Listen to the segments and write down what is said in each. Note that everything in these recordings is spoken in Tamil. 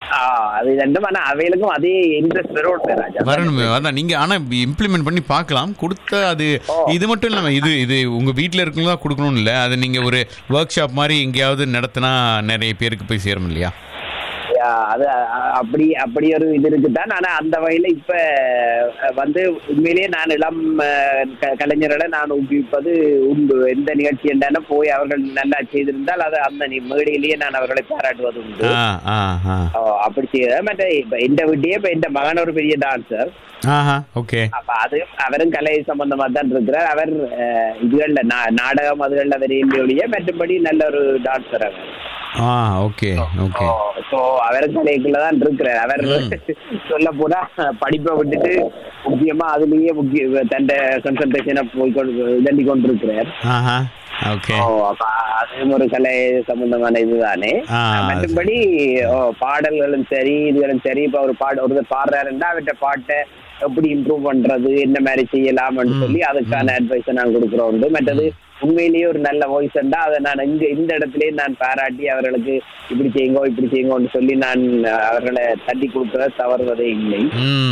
அது ரெண்டும். ஆனா அவைகளுக்கும் அதே இன்ட்ரெஸ்ட் வரணுமே. அதான் நீங்க ஆனா இம்ப்ளிமெண்ட் பண்ணி பார்க்கலாம். கொடுத்த அது இது மட்டும் இல்லாம இது உங்க வீட்டுல இருக்கவங்க தான் கொடுக்கணும்னு இல்லை. அது நீங்க ஒரு ஒர்க் ஷாப் மாதிரி எங்கேயாவது நடத்தினா நிறைய பேருக்கு போய் சேரும் இல்லையா? அது அப்படி ஒரு இது இருக்குதான். ஆனா அந்த வகையில இப்ப உண்மையிலேயே நான் இளம் கலைஞர்களை நான் ஊக்குவிப்பது உண்டு. எந்த நிகழ்ச்சி என்றாலும் போய் அவர்கள் நல்லா செய்திருந்தால் அது அந்த மேடையிலேயே நான் அவர்களை பாராட்டுவது உண்டு. அப்படி செய்ய மற்ற இப்ப இந்த வீட்டையே இப்ப இந்த மகன் ஒரு பெரிய டான்சர். அப்ப அது அவரும் கலை சம்பந்தமா தான் இருக்கிறார். அவர் இதுகள்ல நாடகம் அதுகள்ல வரையிலேயே மற்றபடி நல்ல ஒரு டான்சர் அவர். அவரும் கலைக்குள்ளதான் இருக்கிறார். அவர் சொல்ல போனா படிப்பை விட்டுட்டு முக்கியமா அதுலயே தன் கான்சன்ட்ரேஷனை இதண்டி கொண்டிருக்கிறார். அதுவும் ஒரு கலை சம்பந்தமான இதுதானே. மற்றபடி பாடல்களும் சரி இதுகளும் சரி. இப்ப ஒரு ஒருத்தர் பாடுறாருன்னா அவர்கிட்ட பாட்டை எப்படி இம்ப்ரூவ் பண்றது, என்ன மாதிரி செய்யலாம்னு சொல்லி அதுக்கான அட்வைஸை நான் கொடுக்குறோம். மற்றது உண்மையிலேயே ஒரு நல்ல வாய்ஸ் இருந்தா அதை நான் இந்த இடத்துலயே நான் பாராட்டி அவர்களுக்கு இப்படி செய்யுங்கன்னு சொல்லி நான் அவர்களை தட்டி கொடுக்கறத தவறுவதே இல்லை.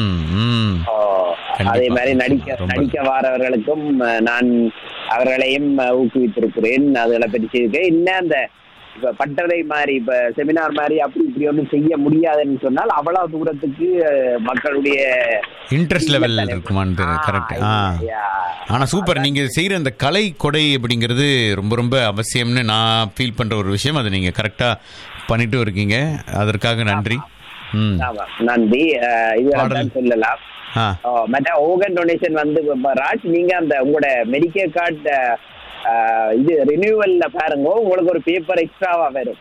அதே மாதிரி நடிக்க வாரவர்களுக்கும் நான் அவர்களையும் ஊக்குவித்திருக்கிறேன். அதுகளை பற்றி செய்திருக்கேன். இன்னும் அந்த இப்ப பட்டறை மாதிரி இப்ப செமினார் மாதிரி அப்படி இப்படி ஒன்றும் செய்ய முடியாதுன்னு சொன்னால் அவ்வளவு தூரத்துக்கு மக்களுடைய இன்ட்ரெஸ்ட் லெவல் இருக்குமான்னு கரெக்ட். ஆனா சூப்பர். நீங்க செய்யற அந்த கலை கொடை அப்படிங்கிறது ரொம்ப ரொம்ப அவசியம்னு நான் ஃபீல் பண்ற ஒரு விஷயம். அதை நீங்க கரெக்டா பண்ணிட்டு இருக்கீங்க. அதற்காக நன்றி. நன்றி. இது சொல்லலாம். மற்ற ஓகன் டொனேஷன் ராஜ், நீங்க அந்த உங்களோட மெடிக்கல் கார்டு இது ரினியூவல்ல பாருங்க, உங்களுக்கு ஒரு பேப்பர் எக்ஸ்ட்ராவா வரும்.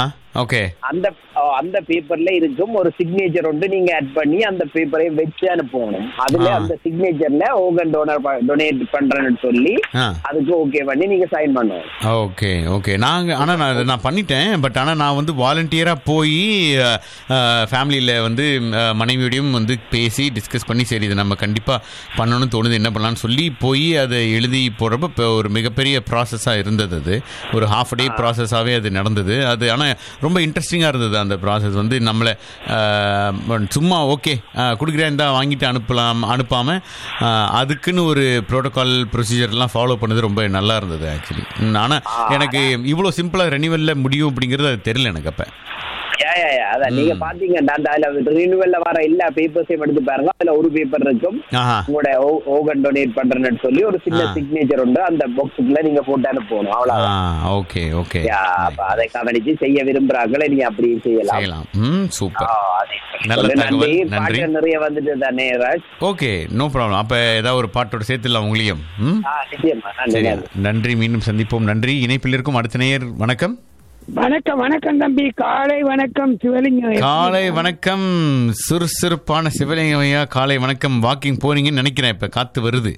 அந்த பேப்பர்ல இருக்கும் ஒரு சிக்னேச்சர் ஒன்று நீங்க ஆட் பண்ணி அந்த பேப்பரை வச்சு அனுப்பணும். அதுல அந்த சிக்னேச்சர்ல ஓகன் டொனேட் பண்றேன்னு சொல்லி அதுக்கு ஓகே பண்ணி நீங்க சைன் பண்ணுவோம். நான் பண்ணிட்டேன். பட் ஆனா நான் வாலண்டியரா போய் ஃபேமிலியில மனைவியோடையும் பேசி டிஸ்கஸ் பண்ணி சரி இதை நம்ம கண்டிப்பா பண்ணணும்னு தோணுது, என்ன பண்ணலாம்னு சொல்லி போய் அதை எழுதி போடுறப்ப ஒரு மிகப்பெரிய ப்ராசஸா இருந்தது. அது ஒரு ஹாஃப் டே ப்ராசஸாவே அது நடந்தது. அது ஆனா ரொம்ப இன்ட்ரெஸ்டிங்காக இருந்தது. அந்த ப்ராசஸ் நம்மளை சும்மா ஓகே கொடுக்குறேன் தான் வாங்கிட்டு அனுப்பாமல் அதுக்குன்னு ஒரு ப்ரோட்டோகால் ப்ரொசீஜர்லாம் ஃபாலோ பண்ணது ரொம்ப நல்லா இருந்தது ஆக்சுவலி. ஆனால் எனக்கு இவ்வளோ சிம்பிளாக ரெனியூவலில் முடியும் அப்படிங்கிறது அது தெரியல எனக்கு. அப்போ அதான் நீங்க பாத்தீங்கன்னா அதுல ரினியூவல்ல வர எல்லா பேப்பர்ஸையும் எடுத்து பாருங்க. அதுல ஒரு பேப்பர் இருக்கும் உங்களோட ஓகன் டொனேட் பண்றேன்னு சொல்லி ஒரு சின்ன சிக்னேச்சர் உண்டு. அந்த பாக்ஸுக்குள்ள நீங்க போட்டு அனுப்பணும். அவ்வளவுதான். அதை கவனிச்சு செய்ய விரும்புறாங்களே நீங்க அப்படி செய்யலாம். சூப்பர். நன்றி. நிறைய வந்துட்டு தானே ராஜ். Okay, no problem. அப்ப ஏதாவது ஒரு பாட்டோட சேர்த்துலாம் உங்களையும். நன்றி. மீண்டும் சந்திப்போம். நன்றி. இணைப்பில் இருக்கும் அடுத்த நேயர். வணக்கம். வணக்கம் தம்பி. காலை வணக்கம் சிவலிங்கம். காலை வணக்கம் சுறுசுறுப்பான சிவலிங்கம் ஐயா. காலை வணக்கம். வாக்கிங் போறீங்கன்னு நினைக்கிறேன். இப்ப காத்து வருது.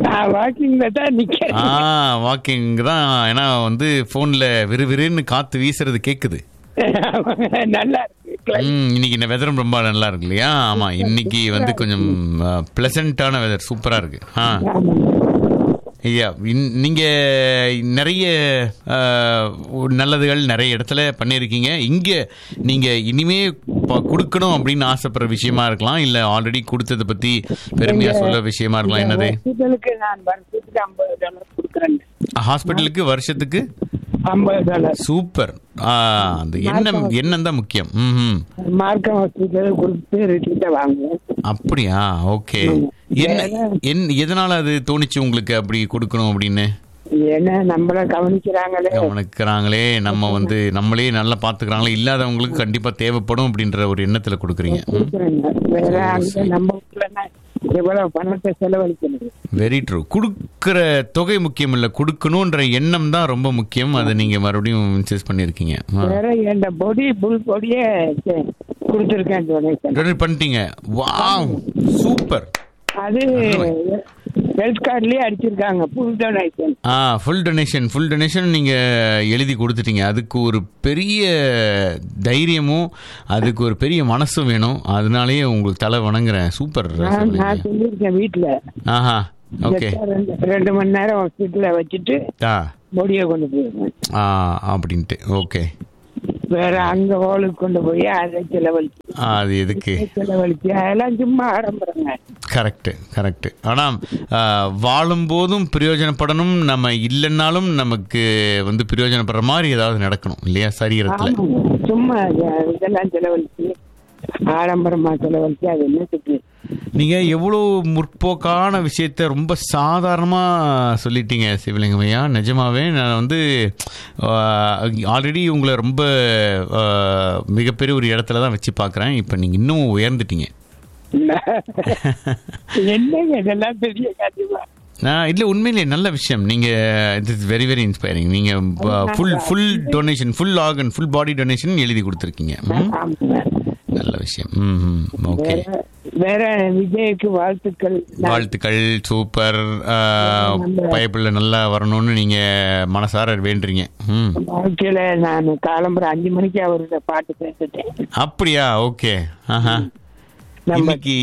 வாக்கிங் தான். ஏன்னா போன்ல விறுவிறுன்னு காத்து வீசுறது கேக்குது. நல்லா இருக்கு. இன்னைக்கு இந்த வெதரும் ரொம்ப நல்லா இருக்கு இல்லையா? ஆமா, இன்னைக்கு கொஞ்சம் பிளசண்டான வெதர், சூப்பரா இருக்கு. ஐயா, நீங்க நிறைய நல்லதுகள் நிறைய இடத்துல பண்ணியிருக்கீங்க. இங்க நீங்க இனிமே கொடுக்கணும் அப்படின்னு ஆசைப்படுற விஷயமா இருக்கலாம், இல்ல ஆல்ரெடி கொடுத்ததை பத்தி பெருமையா சொல்ல விஷயமா இருக்கலாம். என்னது? ஹாஸ்பிட்டலுக்கு வருஷத்துக்கு $50. சூப்பர். அந்த எண்ணம் தான் முக்கியம். அப்படியா? ஓகே. எதனால அது தோணிச்சு உங்களுக்கு அப்படி கொடுக்கணும் அப்படின்னு? கவனிக்கிறாங்களே, நம்ம நம்மளே நல்லா பாத்துக்கிறாங்களே, இல்லாதவங்களுக்கு கண்டிப்பா தேவைப்படும் அப்படின்ற ஒரு எண்ணத்துல கொடுக்குறீங்க. Very true. கொடுக்கிற தொகை முக்கியம் இல்ல, கொடுக்கணும்ன்ற எண்ணம் தான் ரொம்ப முக்கியம். அதை நீங்க மறுபடியும் இன்சிஸ்ட் பண்ணிருக்கீங்க. டொனேட் பண்ணிட்டீங்க. Wow, super. அது ஹெல்த் கார்டுலயே அடிச்சிருக்காங்க ஃபுல் டொனேஷன் நீங்க எழுதி கொடுத்துட்டீங்க. அதுக்கு ஒரு பெரிய தைரியமும் அதுக்கு ஒரு பெரிய மனசும் வேணும். அதனாலயே உங்களுக்கு தலை வணங்குறேன். சூப்பர். நான் சொல்லியிருக்கேன் வீட்டுல. ஓகே, 2 மணி நேரம் ஹாஸ்பிட்டல்ல வச்சுட்டு பொடியை கொண்டு போயிருக்கேன் அப்படின்ட்டு. ஓகே, வேற அங்க ஹோலுக்கு கொண்டு போய் அதை அது எதுக்கு செலவழிச்சு அதெல்லாம் சும்மா ஆடம்பரங்க. கரெக்ட். ஆனால் வாழும்போதும் பிரயோஜனப்படணும், நம்ம இல்லைன்னாலும் நமக்கு வந்து பிரயோஜனப்படுற மாதிரி ஏதாவது நடக்கணும் இல்லையா சரீரத்தில். சும்மா இதெல்லாம் செலவழிச்சு ஆடம்பரமா செலவழிச்சு அது என்னத்துக்கு? நீங்கள் எவ்வளோ முற்போக்கான விஷயத்த ரொம்ப சாதாரணமாக சொல்லிட்டீங்க சிவலிங்கம் ஐயா. நிஜமாவே நான் வந்து ஆல்ரெடி உங்களை ரொம்ப மிகப்பெரிய ஒரு இடத்துல தான் வச்சு பார்க்குறேன். இப்போ நீங்கள் இன்னும் உயர்ந்துட்டீங்க. என்னங்க இதெல்லாம் பெரிய கண்டிப்பா இல்லை உண்மையிலே நல்ல விஷயம். நீங்கள் it is very very inspiring. நீங்கள் full donation, full organ, full body donation எழுதி கொடுத்துருக்கீங்க. நல்ல விஷயம். ஓகே. வேற விஜய்க்கு வாழ்த்துக்கள். சூப்பர். பைபிள்ல நல்லா வரணும்னு நீங்க மனசார வேண்டுறீங்க. வாழ்க்கையில நான் காலம்பரம் 5 மணிக்கு அவரோட பாட்டு பேசிட்டேன். அப்படியா? ஓகே. இன்னைக்கு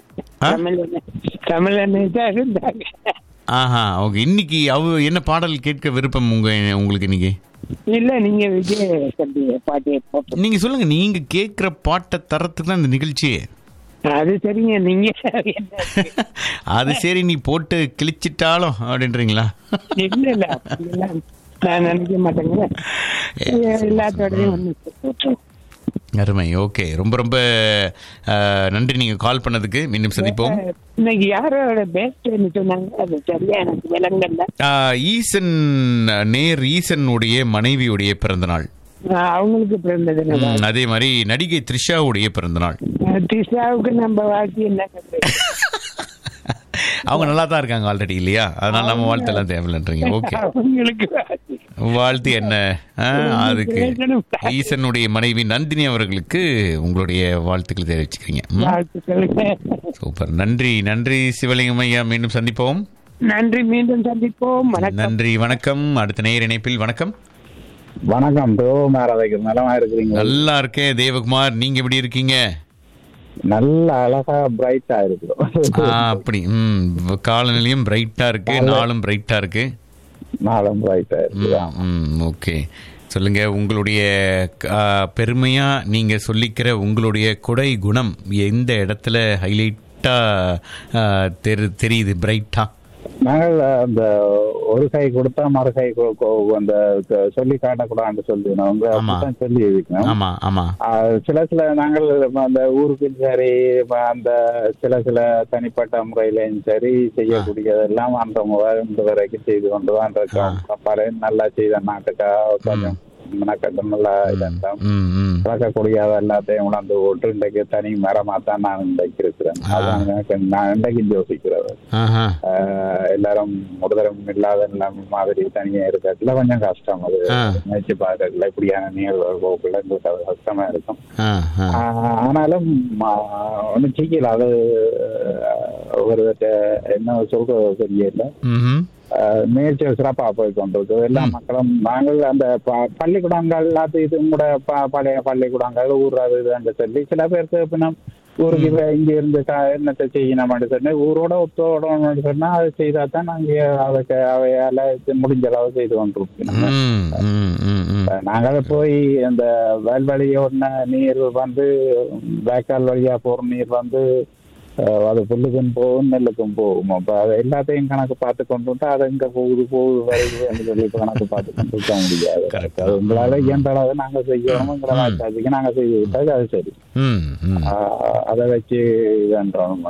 ஓகே. இன்னைக்கு என்ன பாடல் கேட்க விருப்பம் உங்களுக்கு இன்னைக்கு? இல்ல நீங்க விஜய் பாட்டு நீங்க சொல்லுங்க. நீங்க கேட்கிற பாட்டை தரத்துக்கு தான் இந்த நிகழ்ச்சியே. அது சரிங்க. நீங்க அது சரி, நீ போட்டு கிழிச்சிட்டாலும் அப்படின்றீங்களா? இல்ல நான் நினைக்க மாட்டேங்க. எல்லாத்தோடையும் ஒண்ணு. அருமை. ஓகே. ரொம்ப ரொம்ப நன்றி நீங்க கால் பண்ணதுக்கு. மீண்டும் சந்திப்போம். இன்னைக்கு யாரோட பேஸ்ட்னு சொன்னாங்க, அது சரியா எனக்கு விளங்கல. ஈசனுடைய மனைவியுடைய பிறந்த நாள். அவங்களுக்கு பிறந்தது. அதே மாதிரி நடிகை த்ரிஷாவுடைய பிறந்த நாள். த்ரிஷாவுக்கு நம்ம வாழ்க்கை என்ன? அவங்க நல்லா தான் இருக்காங்க ஆல்ரெடி இல்லையா? அதனால நம்ம வாழ்த்தெல்லாம் தேவையில்லைன்றீங்க. ஓகே. வாழ்த்து என்ன? அதுக்கு ஈசனுடைய மனைவி நந்தினி அவர்களுக்கு உங்களுடைய வாழ்த்துக்கள் தெரிவிச்சுக்கிறீங்க. சூப்பர். நன்றி சிவலிங்கம் ஐயா. மீண்டும் சந்திப்போம். மீண்டும் சந்திப்போம். நன்றி. வணக்கம். அடுத்த நேயர் இணைப்பில். வணக்கம். தேவகுமார். நலமா இருக்கிறீங்க? நல்லா இருக்கேன் தேவகுமார். நீங்க எப்படி இருக்கீங்க? நல்ல அழகா பிரைட்டா இருக்கு. அப்படி காலநிலையும் பிரைட்டா இருக்கு, நாளும் பிரைட்டா இருக்கு. ஓகே. சொல்லுங்க, உங்களுடைய பெருமையா நீங்க சொல்லிக்கிற உங்களுடைய கொடை குணம் எந்த இடத்துல ஹைலைட்டா தெரியுது பிரைட்டா? நாங்கள் அந்த ஒரு கை கொடுத்தா மறு கை அந்த சொல்லி காட்டக்கூடாதுன்னு சொல்லி சொல்லி இருக்கோம். சில நாங்கள் அந்த ஊருக்கு சரி, அந்த சில தனிப்பட்ட முறையிலும் சரி செய்யக்கூடியதெல்லாம் அந்த முறை வரைக்கும் செய்து கொண்டு தான் இருக்கோம். பல நல்லா செய்த நாட்டுக்காக கொஞ்சம் நல்லா வளர்க்கக்கூடிய எல்லாத்தையும் உணர்ந்து ஓட்டு இன்றைக்கு தனி மரமா தான் நான் இன்றைக்கு இருக்கிறேன். நான் இன்றைக்கு யோசிக்கிறது எல்லாரும் முதலும் இல்லாத மாதிரி தனியா இருக்கிறதுல கொஞ்சம் கஷ்டம். அது நினைச்சு பார்க்கல இப்படியான நிகழ்வுகள் எங்களுக்கு கஷ்டமா இருக்கும். ஆனாலும் ஒன்னும் செய்யல. அது ஒரு என்ன சொல்றது தெரியல. முயற்சி சிறப்பா போய் கொண்டிருக்கு. எல்லா மக்களும் நாங்கள் அந்த பள்ளிக்கூடங்கள் எல்லாத்தையும் இது கூட பழைய பள்ளிக்கூடங்கள் ஊர்றது இதுன்னு சொல்லி சில பேருக்கு நம்ம ஊருக்கு இங்க இருந்து என்னத்தை செய்யணும்னு சொன்னா ஊரோட ஒத்தோடணும்னு சொன்னா அது செய்தா தான் நாங்க அதுக்கு அவையால முடிஞ்ச அளவு செய்து கொண்டிருக்கோம். நாங்கள் போய் அந்த வயல்வெளியோட நீர் வந்து வேக்கால் வழியா போற நீர் வந்து அது புல்லுக்கும் போகும் நெல்லுக்கும் போகும். அப்ப அதை எல்லாத்தையும் கணக்கு பார்த்து கொண்டு அதை இங்க போகுது வருது சொல்லி கணக்கு பார்த்து கொண்டு இருக்க முடியாது. அது உங்களால இயன்ற அளவு நாங்க செய்யணும். உங்களால நாங்க செய்து விட்டாது அது சரி. அதை வச்சு இதுன்றோம்.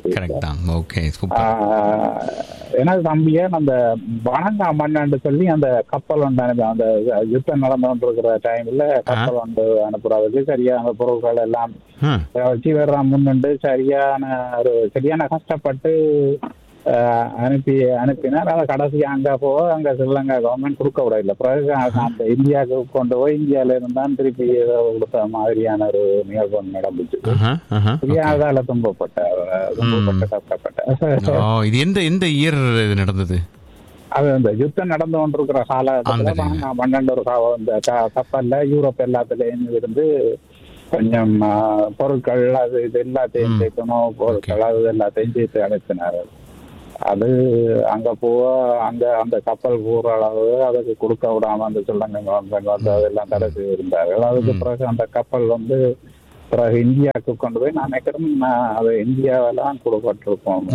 ஏன்னா தம்பிய அந்த வணங்கா மண்ணு சொல்லி அந்த கப்பல் ஒன்று அந்த யுத்தம் நடந்து கொண்டிருக்கிற டைம்ல கப்பல் ஒன்று அனுப்புறதுக்கு சரியா அந்த பொருட்கள் எல்லாம் வச்சு வர்ற முன்னுண்டு சரியான கஷ்டப்பட்டு அனுப்பினார். அதை கடைசி அங்க போக அங்க ஸ்ரீலங்கா கவர்மெண்ட் கொடுக்க விட இல்லை. பிறகு அந்த இந்தியாவுக்கு கொண்டு போய் இந்தியால இருந்தான் திருப்பி கொடுத்த மாதிரியான ஒரு நிகழ்வு நடந்துச்சு. அதால துன்பப்பட்ட கஷ்டப்பட்ட. இது எந்த இயர் நடந்தது? அது அந்த யுத்தம் நடந்து கொண்டிருக்கிற காலத்துல 12 ஒரு கப்பல்ல யூரோப் எல்லாத்துலயும் இருந்து கொஞ்சம் பொருட்கள் அது இது எல்லாத்தையும் சேர்க்கணும். பொருட்கள் அது எல்லாத்தையும் சேர்த்து அனுப்பினார். அது அங்க போக அந்த கப்பல் போற அளவு அதுக்கு கொடுக்க விடாம அந்த சொல்லுங்க அதெல்லாம் தடை செய்திருந்தார்கள். அதுக்கு பிறகு அந்த கப்பல் பிறகு இந்தியாவுக்கு கொண்டு போய் நான் நினைக்கிறேன் அது இந்தியாவெல்லாம் கொடுக்கப்பட்டிருக்கோம்.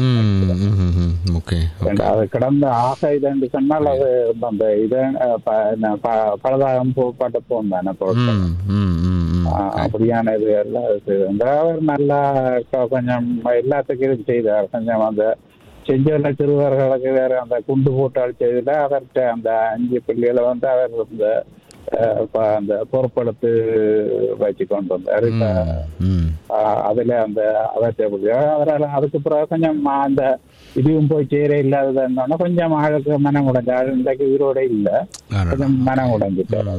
அது கிடந்த ஆக இதுன்னு சொன்னால் அது அந்த இதை பலதாகம் போட்டு போந்தானே பொருட்கள் அப்படியான இது எல்லாம் நல்லா கொஞ்சம் எல்லாத்துக்கும் இது செய்தார். கொஞ்சம் அந்த செஞ்ச சிறுவர்களுக்கு வேற அந்த குண்டு போட்டால் செய்தல அவர்கிட்ட அந்த 5 பிள்ளைகளை அவர் அந்த பொறுப்படுத்து வச்சு கொண்டு வந்தார். அதுல அந்த அவரால் அதுக்கு பிறகு கொஞ்சம் அந்த இதுவும் போய் சேர இல்லாததா இருந்தோன்னா கொஞ்சம் ஆளுக்கு மனம் உடைஞ்சாரு. இன்றைக்கு உயிரோட இல்ல, கொஞ்சம் மனம் உடைஞ்சிட்டாரு.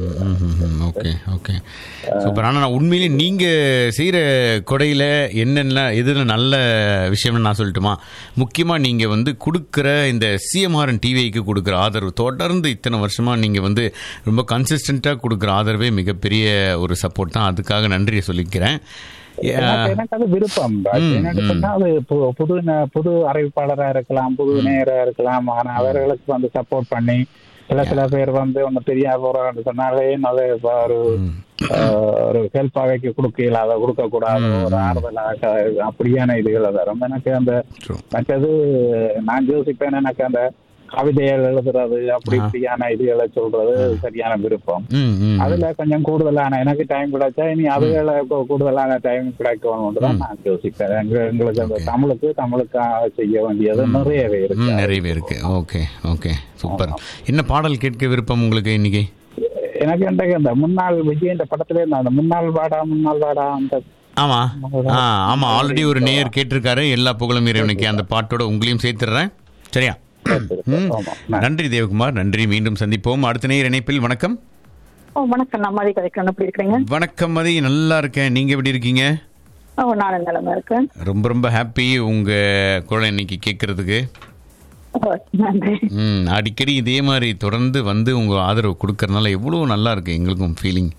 சூப்பர். ஆனா உண்மையிலே நீங்க செய்யற கொடையில என்னென்ன எதுல நல்ல விஷயம்னு நான் சொல்லட்டுமா? முக்கியமா நீங்க கொடுக்குற இந்த சிஎம்ஆர்என் டிவிக்கு கொடுக்குற ஆதரவு, தொடர்ந்து இத்தனை வருஷமா நீங்க ரொம்ப கன்சிஸ்டன்டா கொடுக்குற ஆதரவே மிகப்பெரிய ஒரு சப்போர்ட் தான். அதுக்காக நன்றியை சொல்லிக்கிறேன். எனக்கு அது விருப்பம். அது புது அறிவிப்பாளரா இருக்கலாம், புது நேரா இருக்கலாம். ஆனா அவர்களுக்கு சப்போர்ட் பண்ணி சில பேர் ஒன்னு தெரியா போறான்னு சொன்னாலே அது ஒரு ஹெல்ப்பாக கொடுக்கல, அதை கொடுக்க கூடாது, ஒரு ஆறுதலாக அப்படியான இதுகள் வரும். எனக்கு அந்த மற்றது நான் யோசிப்பேன், எனக்கு அந்த கவிதைகள் எழுதுறது அப்படி இப்படியான இதுகளை சொல்றது சரியான விருப்பம். அதுல கொஞ்சம் கூடுதலான எனக்கு டைம் கிடைச்சா இனி அதுகளை கூடுதலான டைம் கிடைக்கணும் தான் நான் யோசிப்பேன். எங்களுக்கு அந்த தமிழுக்காக செய்ய வேண்டியது நிறையவே இருக்கு. Okay okay, super. என்ன பாடல் கேட்க விருப்பம் உங்களுக்கு இன்னைக்கு? எனக்கு அந்த முன்னாள் விஜய் இந்த படத்துல அந்த முன்னாள் வாடா அந்த ஆமா ஆல்ரெடி ஒரு நேயர் கேட்டிருக்காரு. எல்லா புகழும் இறைவனுக்கு அந்த பாட்டோட உங்களையும் சேர்த்துடுறேன். சரியா? நன்றி தேவகுமார், நன்றி. மீண்டும் சந்திப்போம். அடுத்த நேயர் இணைப்பில். வணக்கம். வணக்கம், நான் மதி கதைக்கிறேன். எப்படி இருக்கீங்க? வணக்கம் மதி, நல்லா இருக்கேன். நீங்க எப்படி இருக்கீங்க? நான் நல்லா இருக்கேன். ரொம்ப ரொம்ப ஹாப்பி உங்க குரல் இன்னைக்கு கேட்கறதுக்கு. அடிக்கடி இதே மாதிரி தொடர்ந்து உங்க ஆதரவு கொடுக்கறதுனால எவ்வளவு நல்லா இருக்கு எங்களுக்கும் ஃபீலிங்.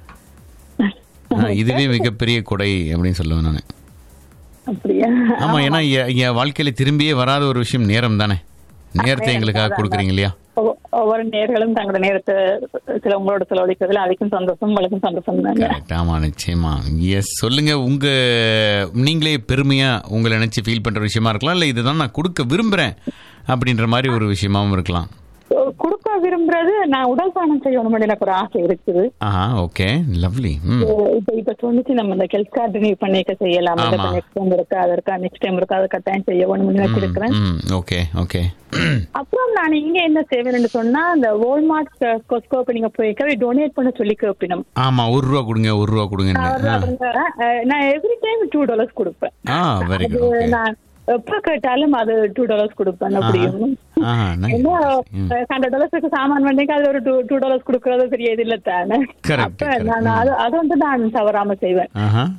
இதுவே மிகப்பெரிய கொடை அப்படின்னு சொல்லுவேன் நான். ஆமா, ஏன்னா என் வாழ்க்கையில திரும்பியே வராத ஒரு விஷயம் நேரம் தானே. நேரத்தை எங்களுக்காக கொடுக்குறீங்க இல்லையா? ஒவ்வொரு நேர்களும் தங்களோட நேரத்தை உங்களோட செலவழிக்கிறதுல அதுக்கும் சந்தோஷம், உங்களுக்கும் சந்தோஷம் தாங்க. ஆமா, நிச்சயமா. எஸ், சொல்லுங்க. நீங்களே பெருமையா உங்களை நினைச்சு ஃபீல் பண்ற விஷயமா இருக்கலாம், இல்ல இதுதான் நான் கொடுக்க விரும்புறேன் அப்படின்ற மாதிரி ஒரு விஷயமாவும் இருக்கலாம். கொடுக்க விரும்புறது, நான் உடல் தானம் செய்யணும் எனக்கு ஒரு ஆசை இருக்குது. Okay, lovely. இப்ப சொன்னிச்சு நம்ம இந்த ஹெல்த் கார்டு ரினியூ பண்ணிக்க செய்யலாம். நெக்ஸ்ட் டைம் இருக்கா, அதற்கா நெக்ஸ்ட் டைம் இருக்கா, அது கட்டாயம் செய்யணும்னு நினைச்சிருக்கிறேன். Okay okay. அப்புறம் நான் இங்க என்ன செய்வேன்னு சொன்னா, இந்த வால்மார்ட் கோஸ்கோக்கு நீங்க போய் டொனேட் பண்ண சொல்லி கேட்பினோம். ஆமா, ₹1 கொடுங்க, ₹1 கொடுங்க. நான் எவ்ரி டைம் $2 கொடுப்பேன். நான் எப்ப கேட்டாலும் அது $2 கொடுப்பேன். அப்படியும் $100 சாமான் வண்டிக்கு அது ஒரு $2 கொடுக்கறது பெரிய இது இல்ல தானே. அப்ப நான் அது நான் தவறாம செய்வேன்.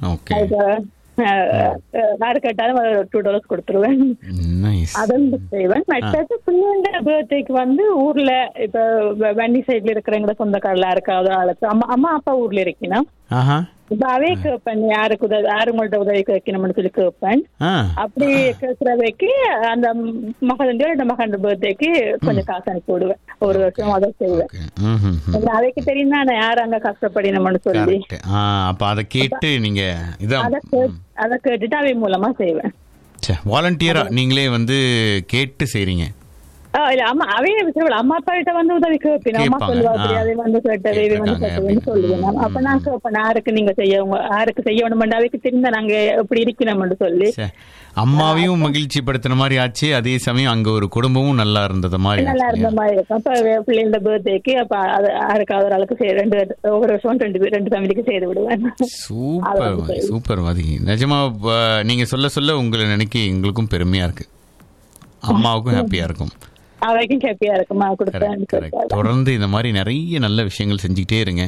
யாரு கேட்டாலும் $2 கொடுத்துருவேன். அதன் செய்வேன். மற்றது பிள்ளைங்க பர்த்டேக்கு ஊர்ல இப்ப வண்டி சைட்ல இருக்கிறவங்க சொந்தக்காரலா இருக்காத ஆளுக்கு அம்மா அப்பா ஊர்ல இருக்கணும். இப்ப அவே கேட்பேன், யாருங்கள்ட்ட உதவி கேட்கணும்னு சொல்லி கேட்பேன். அப்படி கேட்கறவைக்கு அந்த மகன் பர்த்டேக்கு கொஞ்சம் காசு அனுப்பி விடுவேன். ஒரு வருஷம் அதை செய்வேன். அவைக்கு தெரியும் தான் யாரு அங்க கஷ்டப்படணும்னு சொல்லி அதை கேட்டு நீங்க அதை கேட்டுட்டு அவை மூலமா செய்வேன். வாலண்டியரா நீங்களே கேட்டு செய்றீங்க. அம்மா அப்பா கிட்ட உதவி கேட்பேன். அம்மா சொல்லுவாங்க அதை கேட்டது கேட்டதுன்னு சொல்லுவேன். அப்ப நான் கேட்பேன், யாருக்கு நீங்க யாருக்கு செய்யணும், அவைக்கு தெரிந்த நாங்க எப்படி இருக்கணும்னு சொல்லி அம்மாவையும் மகிழ்ச்சி படுத்தின மாதிரி ஆச்சு. அதே சமயம் அங்க ஒரு குடும்பமும் நல்லா இருந்தது மாதிரி இருக்கும். அப்ப பிள்ளைங்களோட பர்த்டேக்கு அப்ப யாருக்காவது ஒரு ஆளுக்கு ஒவ்வொரு வருஷம் ரெண்டு ஃபேமிலிக்கு செய்து விடுவேன். சூப்பர் சூப்பர் மதி. நிஜமா நீங்க சொல்ல சொல்ல உங்களை நினைக்க எங்களுக்கும் பெருமையா இருக்கு, அம்மாவுக்கும் ஹாப்பியா இருக்கும். அவைக்கும் ஹாப்பியா இருக்குமா கொடுத்தேன். தொடர்ந்து இந்த மாதிரி நிறைய நல்ல விஷயங்கள் செஞ்சுக்கிட்டே இருங்க.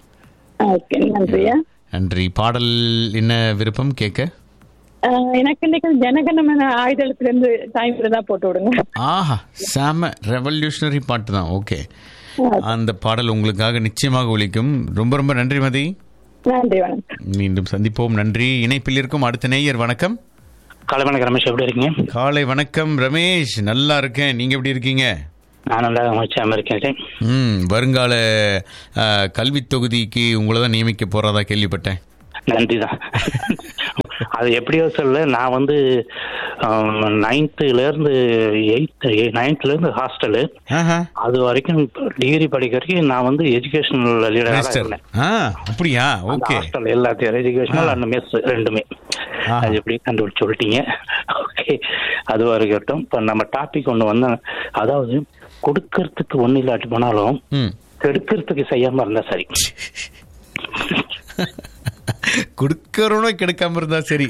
நன்றி. பாடல் என்ன விருப்பம் கேட்க? எனக்கு இன்னைக்கு ஜனகணமன ஆயுதத்துல இருந்து டைம் தான் போட்டு விடுங்க. ஆஹா, செம ரெவல்யூஷனரி பாட்டு தான். ஓகே, அந்த பாடல் உங்களுக்காக நிச்சயமாக ஒலிக்கும். ரொம்ப ரொம்ப நன்றி மதி. நன்றி, வணக்கம். மீண்டும் சந்திப்போம். நன்றி. இணைப்பில் இருக்கும் அடுத்த நேயர். வணக்கம். காலை வணக்கம் ரமேஷ், எப்படி இருக்கீங்க? காலை வணக்கம் ரமேஷ், நல்லா இருக்கேன். நீங்க எப்படி இருக்கீங்க? நான் நல்லா அமைச்சாம இருக்கேன். வருங்கால கல்வி தொகுதிக்கு உங்களை தான் நியமிக்க போறதா கேள்விப்பட்டேன். நன்றி தான். அது எப்படியோ சொல்ல, நான் வந்து 9th ஹாஸ்டலு, அது வரைக்கும் டிகிரி படிக்க வரைக்கும் நான் வந்து எஜுகேஷனல் லீடராக இருந்தேன். அப்படியா? ஓகே. ஹாஸ்டல் எல்லாத்தையும் எஜுகேஷனல் அண்ட் மெஸ் ரெண்டுமே. அது எப்படி கண்டுபிடிச்சு சொல்லிட்டீங்க. ஓகே, அது வரைக்கும். இப்போ நம்ம டாபிக் ஒன்று வந்து, அதாவது கொடுக்கறதுக்கு ஒன்றும் இல்லாட்டி போனாலும் கெடுக்கிறதுக்கு செய்யாம இருந்தா சரி. கொடுக்கறோட கெடுக்காம இருந்தா சரி.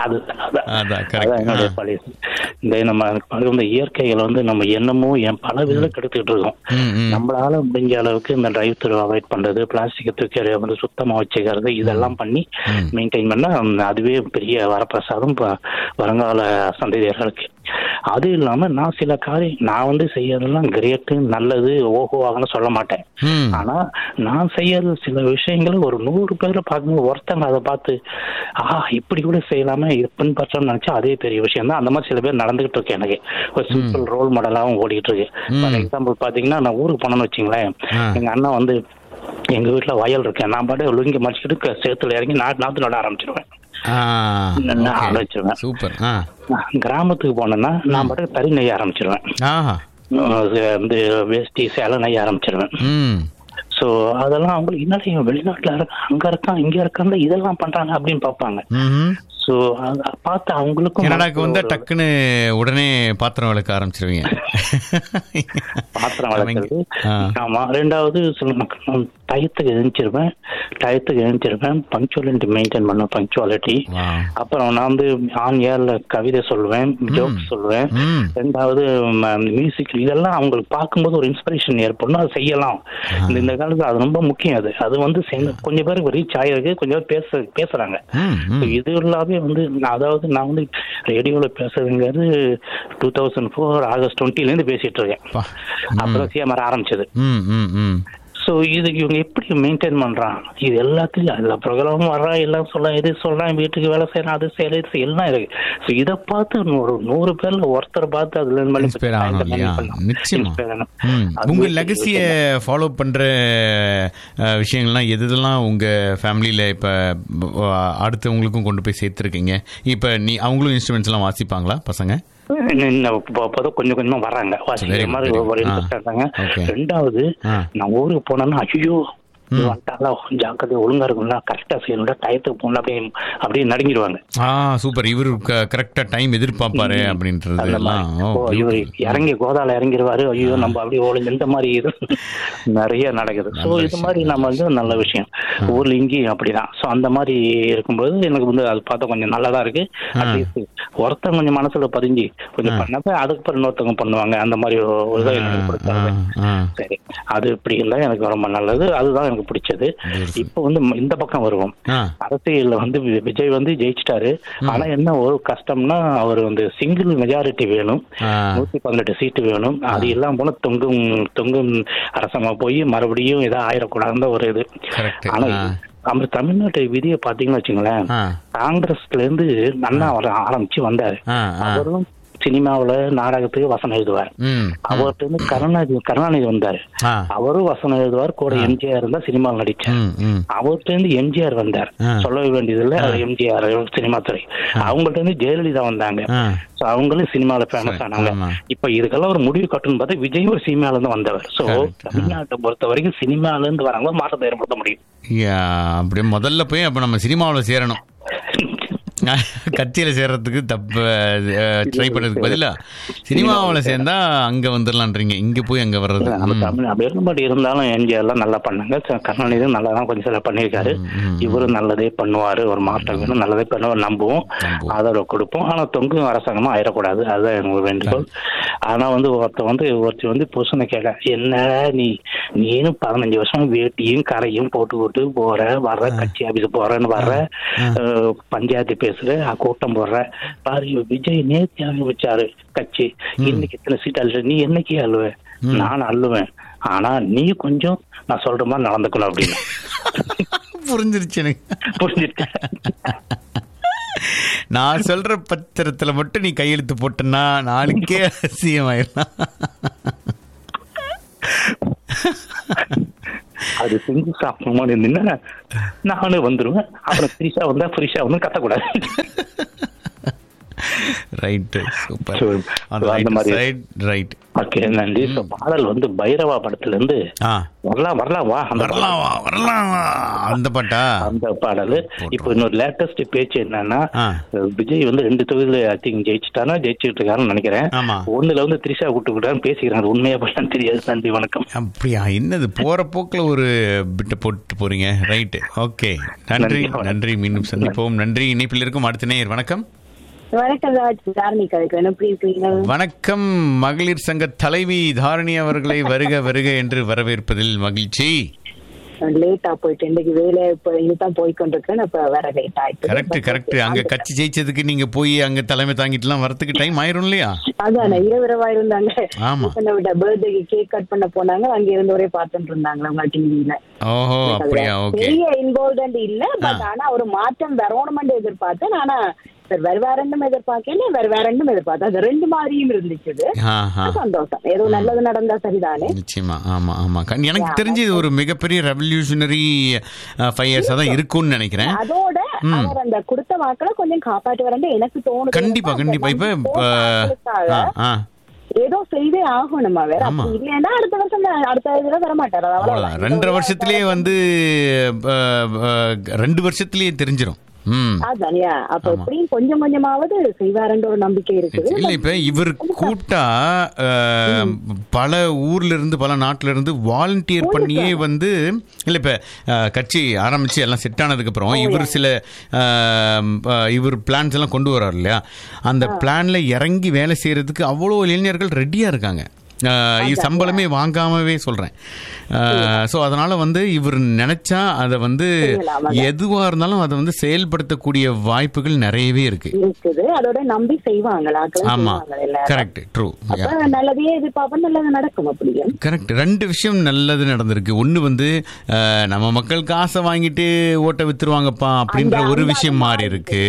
இந்த இயற்கைகளை வந்து நம்ம என்னமோ பல விதத்துல கெடுத்துக்கிட்டு இருக்கோம். நம்மளால முடிஞ்ச அளவுக்கு இந்த டிரைவ் த்ரூ அவாய்ட் பண்றது, பிளாஸ்டிக் தூக்கி வந்து சுத்தமா வச்சுக்கிறது, இதெல்லாம் பண்ணி மெயின்டைன் பண்ணா அதுவே பெரிய வரப்பிரசாதம் வருங்கால சந்ததியர்களுக்கு. அது இல்லாம நான் சில காரியம் நான் வந்து செய்யறதெல்லாம் கிரேட்டு, நல்லது, ஓஹோவாகனு சொல்ல மாட்டேன். ஆனா நான் செய்யறது சில விஷயங்கள் ஒரு 100 பேரை பார்க்கும்போது ஒருத்தங்க அதை பார்த்து இப்படி கூட செய்யலாம பின்பற்றணும்னு நினைச்சா அதே பெரிய விஷயம் தான். அந்த மாதிரி சில பேர் நடந்துகிட்டு இருக்கு. எனக்கு ஒரு சிம்பிள் ரோல் மாடலாகவும் ஓடிட்டு இருக்கு. ஃபார் எக்ஸாம்பிள் பாத்தீங்கன்னா, நான் ஊருக்கு போனோம்னு வச்சுங்களேன், எங்க அண்ணா வந்து எங்க வீட்டுல வயல் இருக்கேன், நான் பாட்டு லுங்கி மடிச்சுட்டு சேத்துல இறங்கி நாத்து நட ஆரம்பிச்சிருவேன். கிராமத்துக்கு போனேன்னா நான் பாட்டு தறி நெய்ய ஆரம்பிச்சிருவேன். வேஷ்டி சேலை நெய்ய ஆரம்பிச்சிருவேன். சோ அதெல்லாம் அவங்களுக்கு என்னடா வெளிநாட்டுல இருக்கான், அங்க இருக்கான், இங்க இருக்கான், இதெல்லாம் பண்றாங்க அப்படின்னு பாப்பாங்க. சோ பார்த்து அவங்களுக்கும் கனடாக்கு வந்து டக்குன்னு உடனே பாத்திரம் விளக்க ஆரம்பிச்சிருவீங்க. பாத்திரம் விளக்குறது. ஆமா. ரெண்டாவது டயத்துக்கு எழுந்திருப்பேன். பங்க்சுவாலிட்டி மெயின்டைன் பண்ணுவேன், பங்க்சுவாலிட்டி. அப்புறம் நான் வந்து ஆன் ஏர்ல கவிதை சொல்லுவேன், ஜோக் சொல்லுவேன். ரெண்டாவது மியூசிக். இதெல்லாம் அவங்களுக்கு பார்க்கும்போது ஒரு இன்ஸ்பிரேஷன் ஏற்படணும், அது செய்யலாம். இந்த காலத்துல அது ரொம்ப முக்கியம். அது வந்து கொஞ்சம் பேருக்கு ரீச் ஆயிருக்கு, கொஞ்சம் பேர் பேசுறாங்க. இது இல்லாம வந்து அதாவது நான் வந்து ரேடியோல பேசுறதுங்கிறது 2004 ஆகஸ்ட் 20 பேசிட்டு இருக்கேன். அப்புறம் சிஎம்ஆர் ஆரம்பிச்சது. ஸோ இது இவங்க எப்படி மெயின்டைன் பண்றான், இது எல்லாத்தையும் அதுல ப்ரோக்ராமும் வர்றா, எல்லாம் சொல்லலாம், இது சொல்லலாம், வீட்டுக்கு வேலை செய்யலாம், அது செய்யலாம், எல்லாம் இருக்கு. ஸோ இதை பார்த்து ஒரு 100 பேர்ல ஒருத்தர் பார்த்து அதுல உங்க லெகசிய ஃபாலோ பண்ற விஷயங்கள்லாம் எதுலாம் உங்க ஃபேமிலியில இப்ப அடுத்தவங்களுக்கும் கொண்டு போய் சேர்த்துருக்கீங்க? இப்ப அவங்களும் இன்ஸ்ட்ருமெண்ட்ஸ் எல்லாம் வாசிப்பாங்களா பசங்க? கொஞ்சம் கொஞ்சமா வர்றாங்க, வாசிக்கிற மாதிரி ஒரு இன்ட்ரெஸ்ட் இருந்தாங்க. ரெண்டாவது, நான் ஊருக்கு போனேன்னா ஐயோ ஜாக்கிரதையா ஒழுங்கா இருக்கும்ல, கரெக்டா செய்யணும்ல, டயத்துக்கு போகணும் அப்படியே நடுங்கிடுவாங்க. சூப்பர், இவரு கரெக்டா டைம் எதிர்பார்ப்பாரு அப்படின்றது. இவர் இறங்கி கோதால இறங்கிடுவாரு, ஐயோ நம்ம அப்படியே ஒழுங்கு, இந்த மாதிரி இது நிறைய நடக்குது. ஸோ இது மாதிரி நம்ம வந்து நல்ல விஷயம் ஊர்ல இங்கேயும் அப்படிதான். ஸோ அந்த மாதிரி இருக்கும்போது எனக்கு வந்து அது பார்த்தா கொஞ்சம் நல்லதா இருக்கு. அட்லீஸ்ட் ஒருத்தன் கொஞ்சம் மனசுல பதிஞ்சு கொஞ்சம் பண்ணப்ப அதுக்கப்புறம் இன்னொருத்தவங்க பண்ணுவாங்க, அந்த மாதிரி ஒரு இதை கொடுத்தாங்க. சரி, அது இப்படி இல்லை, எனக்கு ரொம்ப நல்லது, அதுதான் எனக்கு பிடிச்சது. இப்ப வந்து இந்த பக்கம் வருவோம். அரசியல்ல வந்து விஜய் வந்து ஜெயிச்சிட்டாரு. ஆனா என்ன ஒரு கஷ்டம்னா, அவர் வந்து சிங்கிள் மெஜாரிட்டி வேணும், 118 சீட்டு வேணும். அது எல்லாம் போல தொங்கும் அரசமா போய் மறுபடியும் ஏதாவது ஆயிடக்கூடாதுன்னு ஒரு இது. ஆனா நம்ம தமிழ்நாட்டு விதியை பாத்தீங்கன்னு வச்சுங்களேன், காங்கிரஸ்ல இருந்து அண்ணா ஆரம்பிச்சு வந்தாரு. அவரும் சினிமாவில நாடகத்துக்கு வசனம் எழுதுவார். அவர்கிட்ட இருந்து கருணாநிதி வந்தாரு, அவரும் வசனம் எழுதுவார். கூட எம்ஜிஆர் இருந்தா சினிமாவில் நடிச்சார். அவர்கிட்ட இருந்து எம்ஜிஆர் வந்தார், சொல்லவே வேண்டியதில்லை, எம்ஜிஆர் சினிமா துறை. அவங்கள்ட்ட இருந்து ஜெயலலிதா வந்தாங்க, அவங்களும் சினிமாவில ஃபேமஸ் ஆனாங்க. இப்ப இதுக்கெல்லாம் ஒரு முடிவு கட்டணும்னு பார்த்தா விஜய் ஒரு சினிமால இருந்து வந்தவர். சோ தமிழ்நாட்டை பொறுத்த வரைக்கும் சினிமால இருந்து வரவங்க மாற்றத்தை ஏற்படுத்த முடியும். அப்படியே முதல்ல போய் அப்ப நம்ம சினிமாவில் சேரணும். கட்சியில சேர்றதுக்கு ட்ரை பண்றதுக்கு பதிலா சினிமாவில் சேர்ந்தா அங்க வந்துடலான்றீங்க, இங்க போய் அங்க வர்றது. வேறுபாடு இருந்தாலும் எம்ஜிஆர் எல்லாம் நல்லா பண்ணாங்க, கருணாநிதி நல்லா தான் கொஞ்சம் சில பண்ணியிருக்காரு. இவரும் நல்லதே பண்ணுவாரு, ஒரு மாற்றம் வேணும், நல்லதே பண்ணுவார், நம்புவோம், ஆதரவு கொடுப்போம். ஆனா தொங்கும் அரசாங்கமா ஆயிடக்கூடாது, அதுதான் எனக்கு வேண்டுகோள். ஆனா வந்து ஒருத்தர் வந்து புருஷனை கேட்க, என்ன நீனும் 15 வருஷம் வேட்டியும் கரையும் போட்டு போற வர்ற, கட்சி ஆபீஸ் போறேன்னு வர்ற, பஞ்சாயத்து பேசுற, கூட்டம் போடுற பாரு. விஜய் நேர்த்தி ஆரம்பிச்சாரு கட்சி, இன்னைக்கு இத்தனை சீட் அழுற, நீ என்னைக்கு அழுவ? நான் அழுவேன், ஆனா நீ கொஞ்சம் நான் சொல்ற மாதிரி நடந்துக்கணும் அப்படின்னு. புரிஞ்சிருச்சு எனக்கு, புரிஞ்சிருச்சு. நான் சொல்ற பத்திரத்துல மட்டும் நீ கையெழுத்து போட்டனா நாளைக்கே சிஎம் ஆயிடலாம். அது செஞ்சு சாப்பிடணுமான்னு இருந்தீங்கன்னா நானும் வந்துருவேன். அப்புறம் ஃப்ரீஷா வந்தா ஃப்ரீஷா வந்து கத்தக்கூடாது. Right, super. அந்த மாதிரி ரைட். ஓகே, நன்றி. பாடல் வந்து பைரவா படத்துல இருந்து வரலாம் வா அந்த பாட்டா, அந்த பாடல். இப்போ இன்னொரு லேட்டஸ்ட் பேச்சு என்னன்னா, விஜய் வந்து 2 தொகுதியில ஐ திங்க் ஜெயிச்சுட்டு இருக்காருன்னு நினைக்கிறேன். ஒண்ணுல வந்து திரிஷா கூட்டுக்கிட்டான்னு பேசிக்கிறாங்க. அது உண்மையா பண்ண தெரியாது. நன்றி, வணக்கம். அப்படியா? என்னது போற போக்குல ஒரு பிட்ட போட்டு போறீங்க. ரைட், ஓகே, நன்றி நன்றி. மீண்டும் சந்திப்போம். நன்றி. இணைப்பில் இருக்கும் அடுத்த நேயர். வணக்கம். வணக்கம். மகளிர் சங்க தலைவி தாரணி அவர்களை வருக வருக என்று வரவேற்பதில் மகிழ்ச்சி. லேட்டா போயிட்டு இன்னைக்கு வேலை தான் போய்கொண்டிருக்கேன். இப்ப வர லேட் ஆயிட்டு. கரெக்ட். அங்க கட்சி ஜெயிச்சதுக்கு நீங்க போய் அங்க தலைமை தாங்கிட்டுலாம் வரதுக்கு டைம் ஆயிரும் இல்லையா? அதான் இரவா இருந்தாங்க. பர்த்டேக்கு கேக் கட் பண்ண போனாங்க. அங்க இருந்து ஒரே பார்த்துட்டு இருந்தாங்க உங்க டிவில. ஓஹோ, அப்படியா? ஓகே. பெரிய இன்வால்வ்மெண்ட் இல்ல, பட் ஆனா ஒரு மாற்றம் வரணும்னு எதிர்பார்த்தேன். ஆனா வேறண்டும் எதிர்பார்த்தேன். அது 2 மாதிரியும் இருந்துச்சு. சந்தோஷம். ஏதோ நல்லது நடந்தா சரிதானே. நிச்சயமா. ஆமா ஆமா. எனக்கு தெரிஞ்சு இது ஒரு மிகப்பெரிய ரெவல்யூஷனரி 5 years தான் இருக்கும்னு நினைக்கிறேன். அதோட அவர் அந்த கொடுத்த வாக்களை கொஞ்சம் காப்பாற்றி வரேன் எனக்கு தோணுது. கண்டிப்பா. இப்ப ஏதோ செய்தே ஆகணுமா வேற? இல்லைன்னா அடுத்த இதுல வர மாட்டாரு. 2.5 வருஷத்திலேயே வந்து 2 வருஷத்திலேயே தெரிஞ்சிடும். அதானியா, அப்ப எப்படியும் கொஞ்சம் கொஞ்சமாவது செய்வாருன்ற ஒரு நம்பிக்கை இருக்குது. இல்ல, இப்ப இவர் கூப்பிட்டா பல ஊர்ல இருந்து பல நாட்டுல இருந்து வாலண்டியர் பண்ணியே வந்து, இல்ல இப்ப கட்சி ஆரம்பிச்சு எல்லாம் செட் ஆனதுக்கு அப்புறம் இவர் பிளான்ஸ் எல்லாம் கொண்டு வர்றாரு இல்லையா? அந்த பிளான்ல இறங்கி வேலை செய்யறதுக்கு அவ்வளவு இளைஞர்கள் ரெடியா இருக்காங்க. சம்பளமே வாங்காமவே சொல்றேன். ஸோ அதனால வந்து இவர் நினைச்சா அதை வந்து எதுவா இருந்தாலும் அதை வந்து செயல்படுத்தக்கூடிய வாய்ப்புகள் நிறையவே இருக்கு. அதோட நம்பி செய்வாங்களா? ஆமா, கரெக்ட், ட்ரூ. நல்லதே எதிர்பார்ப்போம், நல்லது நடக்கும். அப்படியே கரெக்ட். 2 விஷயம் நல்லது நடந்திருக்கு. ஒண்ணு வந்து நம்ம மக்களுக்கு ஆசை வாங்கிட்டு ஓட்ட வித்துருவாங்கப்பா அப்படின்ற ஒரு விஷயம் மாறி இருக்கு.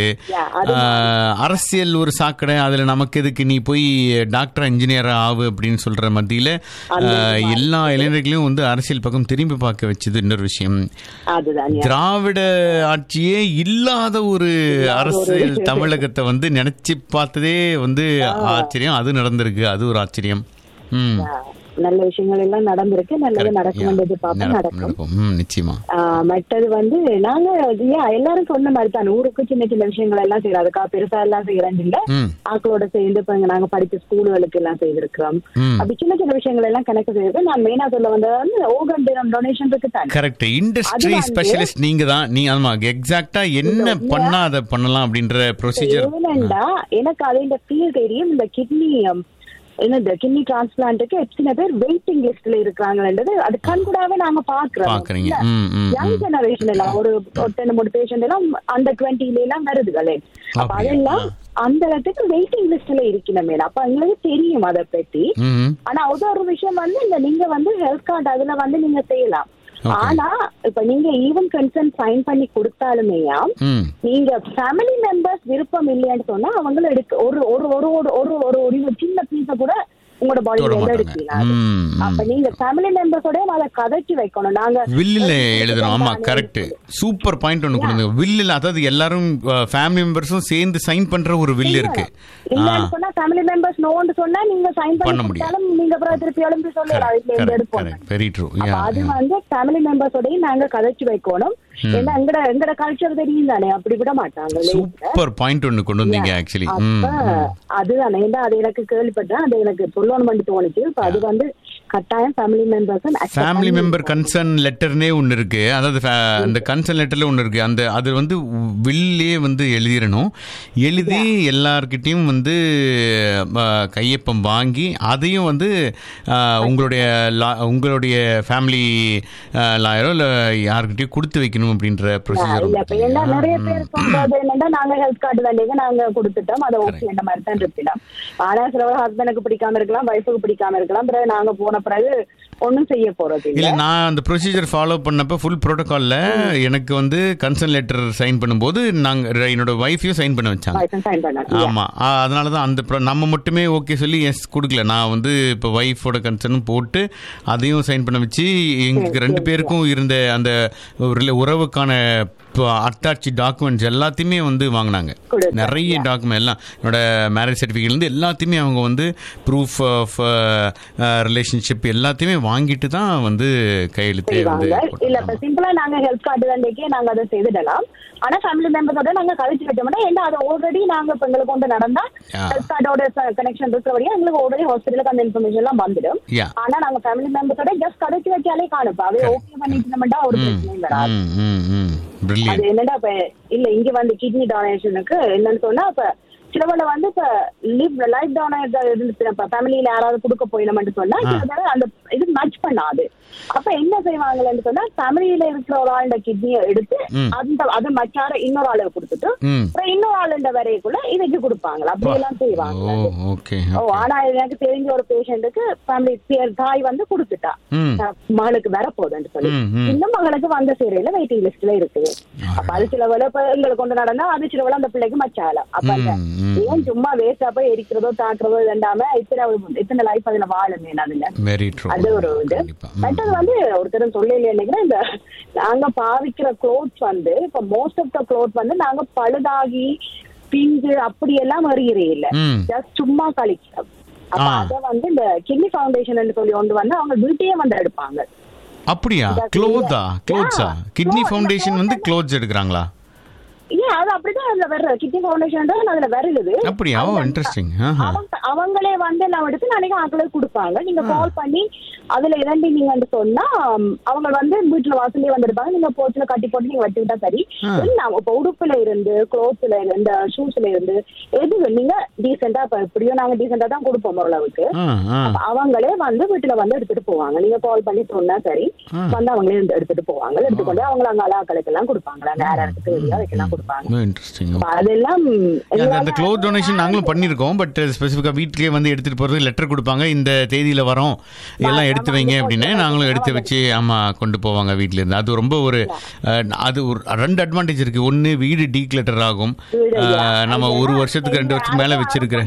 அரசியல் ஒரு சாக்கடை, அதுல நமக்கு எதுக்கு நீ போய் டாக்டர் இன்ஜினியர் ஆகு அப்படின்னு சொல்ற மத்தியில எல்லா இளைஞர்களையும் வந்து அரசியல் பக்கம் திரும்பி பார்க்க வச்சது இன்னொரு விஷயம். திராவிட ஆட்சியே இல்லாத ஒரு அரசியல் தமிழகத்தை வந்து நினைச்சு பார்த்ததே வந்து ஆச்சரியம். அது நடந்திருக்கு, அது ஒரு ஆச்சரியம். நல்ல விஷயங்கள் எல்லாம் நடந்திருக்கு. நல்லது நடக்கும், நடக்கும் நிச்சயமா. மற்றது வந்து நாங்க எல்லாரும் சொன்ன மாதிரி தான் ஊருக்கு சின்ன சின்ன விஷயங்கள் எல்லாம் செய்யறோம். அதுக்காக பெருசா எல்லாம் செய்யறது இல்ல. ஆக்களோட சேர்ந்து இப்ப நாங்க படிச்ச ஸ்கூல்களுக்கு எல்லாம் செய்திருக்கிறோம். அப்படி சின்ன சின்ன விஷயங்கள் எல்லாம் கணக்கு செய்யுது. நான் மெயினா சொல்ல வந்தது ஓகன் டொனேஷன் இருக்கு தான். கரெக்ட். இண்டஸ்ட்ரி ஸ்பெஷலிஸ்ட் நீங்க தான். நீங்க ஆமா எக்ஸாக்ட்டா என்ன பண்ணா அதை பண்ணலாம் அப்படின்ற ப்ரொசீஜர். ஏனண்டா எனக்கு அது இந்த ஃபீல் தெரியும். இந்த கிட்னி டிரான்ஸ்பிளான்ட்டுக்கு எத்தனை பேர் வெயிட்டிங் லிஸ்ட்ல இருக்காங்கன்றது அது கண்கூடாவே நாங்க பாக்குறோம். யங் ஜெனரேஷன் எல்லாம் ஒரு 10 பேஷண்ட் எல்லாம் அந்த 20 எல்லாம் வருதுகளே. அப்ப அதெல்லாம் அந்த இடத்துக்கு வெயிட்டிங் லிஸ்ட்ல இருக்கணும். அப்ப எங்களுக்கு தெரியும் அதை பத்தி. ஆனா ஒரு விஷயம் வந்து இந்த நீங்க வந்து ஹெல்த் கார்டு அதுல வந்து நீங்க செய்யலாம். ஆனா இப்ப நீங்க ஈவன் கன்சென்ட் சைன் பண்ணி கொடுத்தாலுமே நீங்க ஃபேமிலி மெம்பர்ஸ் விருப்பம் இல்லையான்னு சொன்னா அவங்களும் எடுக்க ஒரு சின்ன பீஸ கூட உங்களோட பாடியில எடுக்கலாம். அப்ப நீங்க ஃபேமிலி மெம்பர்ஸோட அதை கதைச்சு வைக்கணும். நாங்க வில்லில் எழுதணும். ஆமா, கரெக்ட். சூப்பர் பாயிண்ட் ஒன்னு கொடுங்க. வில்லில் அதாவது எல்லாரும் ஃபேமிலி மெம்பர்ஸும் சேர்ந்து சைன் பண்ற ஒரு வில் இருக்கு. இல்லன்னு சொன்னா ஃபேமிலி மெம்பர்ஸ் நோன்னு சொன்னா நீங்க சைன் பண்ண முடியும். நீங்க அப்புறம் திருப்பி எழுப்பி சொல்லலாம். இதுல எடுப்போம். Very true. அது வந்து ஃபேமிலி மெம்பர்ஸோடய நாங்க கதைச்சு வைக்கணும். ஏன்னா எங்கட கல்ச்சர் தெரியும் தானே, அப்படி விட மாட்டாங்க. சூப்பர் பாயிண்ட் ஒன்னு கொண்டு வந்தீங்க ஆக்சுவலி. அதுதானே அது எனக்கு கேள்விப்பட்டேன். அது எனக்கு சொல்லணும் தோணுச்சு. அது வந்து கட்டாயம் ஃபேமிலி மெம்பர் கன்சர்ன் லெட்டர்னே ஒன்று இருக்கு. அதாவது அந்த கன்சர்ன் லெட்டர்ல ஒன்று இருக்கு. அந்த அது வந்து வில்லே வந்து எழுதிடணும். எழுதி எல்லார்கிட்டையும் வந்து கையொப்பம் வாங்கி அதையும் வந்து உங்களுடைய ஃபேமிலி லாயரோ இல்லை யாருக்கிட்டையும் கொடுத்து வைக்கணும் அப்படின்ற ப்ரொசீஜர். நிறைய பேர் சொல்றது என்னன்னா நாங்க ஹெல்த் கார்டு வேண்டிய நாங்க கொடுத்துட்டோம், அதை ஓகே இந்த மாதிரி தான் இருப்பிடலாம். ஆனா சில ஹஸ்பண்டுக்கு பிடிக்காம இருக்கலாம், வைஃபுக்கு பிடிக்காம இருக்கலாம். பிறகு நாங்க போன போன பிறகு ஒன்னும் செய்ய போறது இல்ல. நான் அந்த ப்ரொசீஜர் ஃபாலோ பண்ணப்ப ஃபுல் ப்ரோட்டோகால்ல எனக்கு வந்து கன்சர்ன் லெட்டர் சைன் பண்ணும்போது நாங்க என்னோட வைஃபையும் சைன் பண்ண வச்சாங்க. ஆமா, அதனாலதான் அந்த நம்ம மட்டுமே ஓகே சொல்லி எஸ் கொடுக்கல. நான் வந்து இப்போ வைஃபோட கன்சர்னும் போட்டு அதையும் சைன் பண்ண வச்சு எங்களுக்கு 2 பேருக்கும் இருந்த அந்த உறவுக்கான அட்டாச்சி டாக்குமெண்ட்ஸ் எல்லாத்தையுமே வந்து வாங்கினாங்க. நிறைய டாக்குமெண்ட் எல்லாம் என்னோட மேரேஜ் சர்டிஃபிகேட்ல இருந்து எல்லாத்தையுமே அவங்க வந்து ப்ரூஃப் ஆஃப் ரிலேஷன்ஷிப் எல்லாத்தையுமே வாங்கிட்டு தான் வந்து கையெழுத்து வந்து. இல்ல இப்ப சிம்பிளா நாங்க ஹெல்த் கார்டு தாண்டே நாங்க அதை செய்துடலாம். ஆனா ஃபேமிலி மெம்பர்ஸோட நாங்க கழிச்சு வைக்கமாட்டோம். ஏன்னா அது ஆல்ரெடி நாங்க இப்ப எங்களுக்கு கொண்டு நடந்தா ஹெல்த் கார்டோட கனெக்ஷன் இருக்கிறபடியா எங்களுக்கு ஆல்ரெடி ஹாஸ்பிட்டலுக்கு அந்த இன்ஃபர்மேஷன் எல்லாம் வந்துடும். ஆனா நாங்க ஃபேமிலி மெம்பர்ஸோட ஜஸ்ட் கழிச்சு வச்சாலே காணுப்பா அவை ஓகே பண்ணிட்டு ஒரு பிரச்சனையும் வராது. அது என்னடா இப்ப இல்ல இங்க வந்து கிட்னி டொனேஷனுக்கு என்னன்னு சொன்னா இப்ப சிலவள வந்து இப்ப லைஃப் டொனேஷன் ஃபேமிலியில யாராவது கொடுக்க போயிடணும்னு சொன்னா அந்த இது மேட்ச் பண்ணாது. அப்ப என்ன செய்வாங்கன்னு சொன்னா ஃபேமிலியில இருக்கிற ஒரு ஆளோட கிட்னியை எடுத்து அந்த அது மச்சார இன்னொரு ஆளுக்கு கொடுத்துட்டு அப்புறம் இன்னொரு ஆளுண்ட வரைக்குள்ள இதுக்கு கொடுப்பாங்க. அப்படி எல்லாம் செய்வாங்க. ஆனா எனக்கு தெரிஞ்ச ஒரு பேஷண்ட்டுக்கு ஃபேமிலி தாய் வந்து கொடுத்துட்டா மகளுக்கு வர போகுதுன்னு சொல்லி இந்த மகளுக்கு வந்த சேரையில வெயிட்டிங் லிஸ்ட்ல இருக்குது. அப்ப அது சில வேலை இப்ப எங்களுக்கு கொண்டு நடந்தா அது சில வேலை அந்த பிள்ளைக்கு மச்சால. அப்ப ஏன் சும்மா வேஸ்டா போய் எரிக்கிறதோ தாக்குறதோ வேண்டாம இத்தனை லைஃப் அதுல வாழுமே. அதுல அது ஒரு இது. மற்றது வந்து ஒருத்தரும் சொல்லல நினைக்கிறேன், இந்த நாங்க பாவிக்கிற க்ளோத்ஸ் வந்து இப்ப மோஸ்ட் ஆஃப் த க்ளோத் வந்து நாங்க பழுதாகி பிஞ்சு அப்படி எல்லாம் வருகிறே இல்ல, ஜஸ்ட் சும்மா கழிக்கிறோம். அப்ப அத வந்து இந்த கிட்னி ஃபவுண்டேஷன் சொல்லி ஒன்று வந்து அவங்க வீட்டையே வந்து எடுப்பாங்க. அப்படியா? க்ளோத்ஸா? கிட்னி ஃபவுண்டேஷன் வந்து க்ளோத்ஸ் எடுக்கிறாங்களா? அது அப்படிதான் அதுல வர்ற கிட்னி ஃபவுண்டேஷன் அதுல வருது. அப்படியா? இன்ட்ரெஸ்டிங். அவங்களே வந்து எல்லாம் எடுத்து நாளைக்கு ஆக்களே கொடுப்பாங்க. நீங்க கால் பண்ணி அதுல இரண்டு நீங்க சொன்னா அவங்க வந்து வீட்டுல வாசலே வந்துருப்பாங்க. நீங்க போச்சுல கட்டி போட்டு நீங்க வச்சுக்கிட்டா சரி. இப்ப உடுப்புல இருந்து க்ளோத்ஸ்ல இருந்து ஷூஸ்ல இருந்து எது நீங்க டீசெண்டா இப்ப எப்படியும் நாங்க டீசெண்டா தான் கொடுப்போம் ஓரளவுக்கு. அவங்களே வந்து வீட்டுல வந்து எடுத்துட்டு போவாங்க. நீங்க கால் பண்ணி சொன்னா சரி வந்து அவங்களே எடுத்துட்டு போவாங்க. எடுத்துக்கொண்டு அவங்க அங்க அலாக்களுக்கு எல்லாம் கொடுப்பாங்க. அங்க யாருக்கு தெரியா வைக்கலாம் கொடுப்பாங்க. அதெல்லாம் அந்த க்ளோத் டொனேஷன் நாங்களும் பண்ணிருக்கோம். பட் ஸ்பெசிஃபிக்கா வீட்டுக்கே வந்து எடுத்துட்டு போறது லெட்டர் கொடுப்பாங்க. இந்த தேதியில வரோம் எல்லாம் எடுத்து வைங்க அப்படின்னு நாங்களும் எடுத்து வச்சு ஆமா கொண்டு போவாங்க வீட்டுல இருந்து. அது ரொம்ப ஒரு அது ஒரு 2 அட்வான்டேஜ் இருக்கு. ஒன்னு வீடு டீக்ளட்டர் ஆகும். நம்ம ஒரு வருஷத்துக்கு 2 வருஷத்துக்கு மேல வச்சிருக்கிறேன்.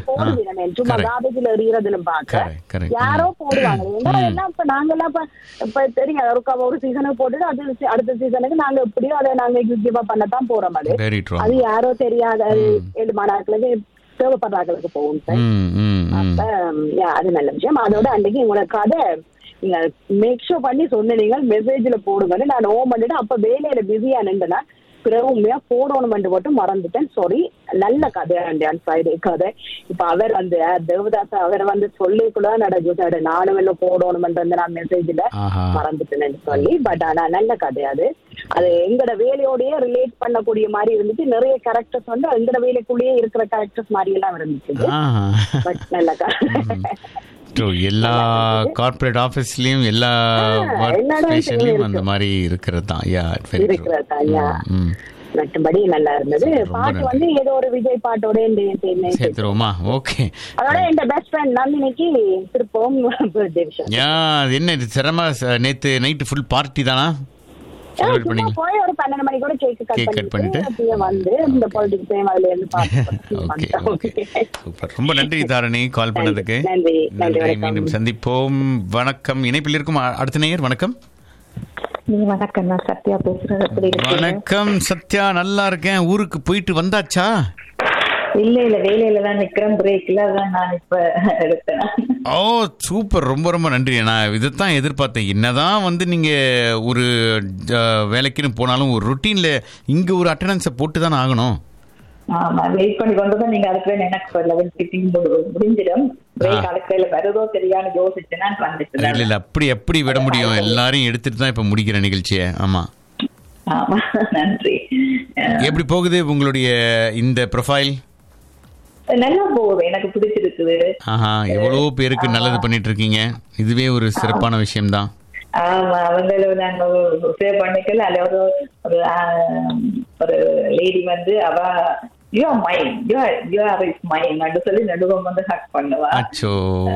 யாரோ போடுவாங்க. நாங்கெல்லாம் இப்ப தெரியும் ஒரு சீசனுக்கு போட்டு அது அடுத்த சீசனுக்கு நாங்க எப்படியோ அதை நாங்க பண்ணத்தான் போறோம். அது யாரோ தெரியாத 7 மாணவர்களுக்கு தேவைப்படுறாங்களுக்கு போகும் சார். அப்ப அது நல்ல விஷயம். அதோட அன்னைக்கு உங்களுக்கு கதை நீங்க மேக் ஷோ பண்ணி சொன்னீங்க மெசேஜ்ல போடுங்க. நான் ஓம் பண்ணிட்டு அப்ப வேலையில பிஸியா நின்றுனா பிறகுமையா போடணும் மட்டும் மறந்துட்டேன். சாரி. நல்ல கதை ஃப்ரைடே கதை. இப்ப அவர் வந்து தேவதாஸ் அவர் வந்து சொல்லிக்கூட நடக்குது நானும் எல்லாம் போடணும் நான் மெசேஜ்ல மறந்துட்டேன்னு சொல்லி. பட் ஆனா நல்ல கதை அது. அது எங்கட வேலையோடய ரிலேட் பண்ணக்கூடிய மாதிரி இருந்துச்சு. நிறைய கேரக்டர்ஸ் வந்து எங்கட வேலைக்குள்ளேயே இருக்கிற கேரக்டர்ஸ் மாதிரி எல்லாம் இருந்துச்சு. பட் நல்ல கதை. எல்லா கார்ப்பரேட் ஆபீஸ்லயும் எல்லா ஸ்டேஷன்லயும் அந்த மாதிரி இருக்கிறது தான். மற்றபடி நல்லா இருந்தது. பாட்டு வந்து ஏதோ ஒரு விஜய் பாட்டோட சேர்த்துருவோமா? ஓகே. அதோட என் பெஸ்ட் ஃப்ரெண்ட் நந்தினிக்கு திருப்பவும் பர்த்டே விஷயம். என்ன இது சிரம நேத்து நைட் ஃபுல் பார்ட்டி தானா? போய் ஒரு 12 மணி கூட கேக் கட் பண்ணிட்டு வந்து இந்த பாலிடிக்ஸ் அதுல இருந்து சூப்பர். ரொம்ப நன்றி தாரணி கால் பண்ணதுக்கு. நன்றி. மீண்டும் சந்திப்போம். வணக்கம். இணைப்பில் இருக்கும் அடுத்த நேயர். வணக்கம். வணக்கம். நான் சத்யா பேசுறேன். வணக்கம் சத்யா. நல்லா இருக்கேன். ஊருக்கு போயிட்டு வந்தாச்சா? இல்ல வேலையில தான் நிக்கிறேன். பிரேக்ல தான் நான் இப்ப எடுத்தேன். ஓ சூப்பர். ரொம்ப ரொம்ப நன்றி. நான் இதைத்தான் எதிர்பார்த்தேன். என்னதான் வந்து நீங்க ஒரு வேலைக்குன்னு போனாலும் ஒரு ருட்டீன்ல இங்க ஒரு அட்டெண்டன்ஸை போட்டு தானே ஆகணும். ஆமா வெயிட் பண்ணி கொண்டுதான் நீங்க அதுக்கு எனக்கு 11 முடிஞ்சிடும். பிரேக் அடுக்கையில வருதோ தெரியான்னு யோசிச்சு நான் வந்துட்டேன். இல்ல அப்படி விட முடியும். எல்லாரையும் எடுத்துட்டு தான் இப்ப முடிக்கிற நிகழ்ச்சியை. ஆமா ஆமா. நன்றி. எப்படி போகுது உங்களுடைய இந்த ப்ரொஃபைல்? நல்லா போகுது. எனக்கு பிடிச்சிருக்குது. எவ்வளவு பேருக்கு நல்லது பண்ணிட்டு இருக்கீங்க. இதுவே ஒரு சிறப்பான விஷயம் தான். ஆமா அவங்கள நாங்க சேவ் பண்ணிக்கல. அதுல ஒரு லேடி வந்து அவ you are mine, you are is mine ன்னு சொல்லி நடுவம் வந்து ஹக் பண்ணுவா. அச்சோ.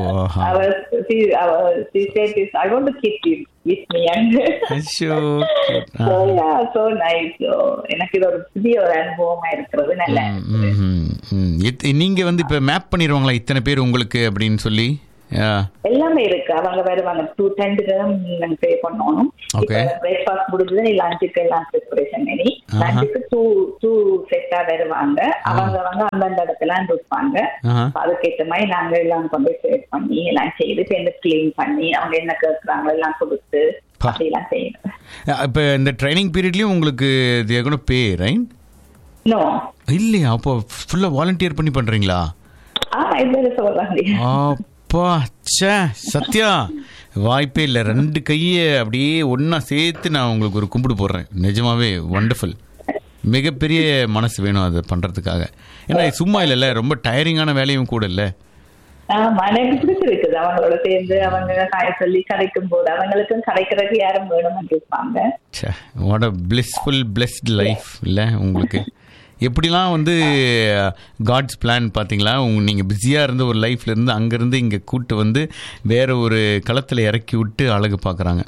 she said this, I want to keep you with me and அச்சோ. so yeah, so nice. So எனக்கு இது ஒரு புதிய ஒரு அனுபவமா இருக்கிறது. நல்லா நீங்க வந்து இப்ப மேப் பண்ணிடுவாங்களா இத்தனை பேர் உங்களுக்கு அப்படின்னு சொல்லி? எல்லாமே இருக்கு. அவங்க வருவாங்க 210 நாங்க பே பண்ணணும். இப்ப பிரேக்ஃபாஸ்ட் முடிஞ்சது லஞ்சுக்கு எல்லாம் ப்ரிப்பரேஷன் பண்ணி லஞ்சுக்கு 2 செட்டா வருவாங்க. அவங்க அந்தந்த இடத்துல இருப்பாங்க. அதுக்கேற்ற மாதிரி நாங்க எல்லாம் கொண்டு சேவ் பண்ணி எல்லாம் செய்து சேர்ந்து கிளீன் பண்ணி அவங்க என்ன கேட்கறாங்க எல்லாம் கொடுத்து அப்படிலாம் செய்யணும். இப்ப இந்த ட்ரைனிங் பீரியட்லயும் உங்களுக்கு they are going to pay, right? No. இல்லையா? அப்போ ஃபுல்லா வாலண்டியர் பண்ணி பண்றீங்களா? இது சொல்றாங்க. சத்யா, வாய்ப்பே இல்லை. 2 கையை அப்படியே ஒன்னா சேர்த்து நான் உங்களுக்கு ஒரு கும்பிடு போடுறேன். நிஜமாவே வண்டர்ஃபுல். மிகப்பெரிய மனசு வேணும் அதை பண்றதுக்காக. ஏன்னா சும்மா இல்லைல்ல, ரொம்ப டயரிங்கான வேலையும் கூட இல்லை. எனக்கு பிடிச்சிருக்குது அவங்களோட சேர்ந்து அவங்க சொல்லி கதைக்கும் போது அவங்களுக்கும் கதைக்கிறதுக்கு யாரும் வேணும்னு இருப்பாங்க. What a blissful blessed life இல்லை உங்களுக்கு? எப்படிலாம் வந்து காட்ஸ் பிளான் பார்த்தீங்களா? நீங்கள் பிஸியாக இருந்த ஒரு லைஃப்ல இருந்து அங்கேருந்து இங்கே கூட்டு வந்து வேற ஒரு களத்தில் இறக்கி விட்டு அழகு பார்க்குறாங்க.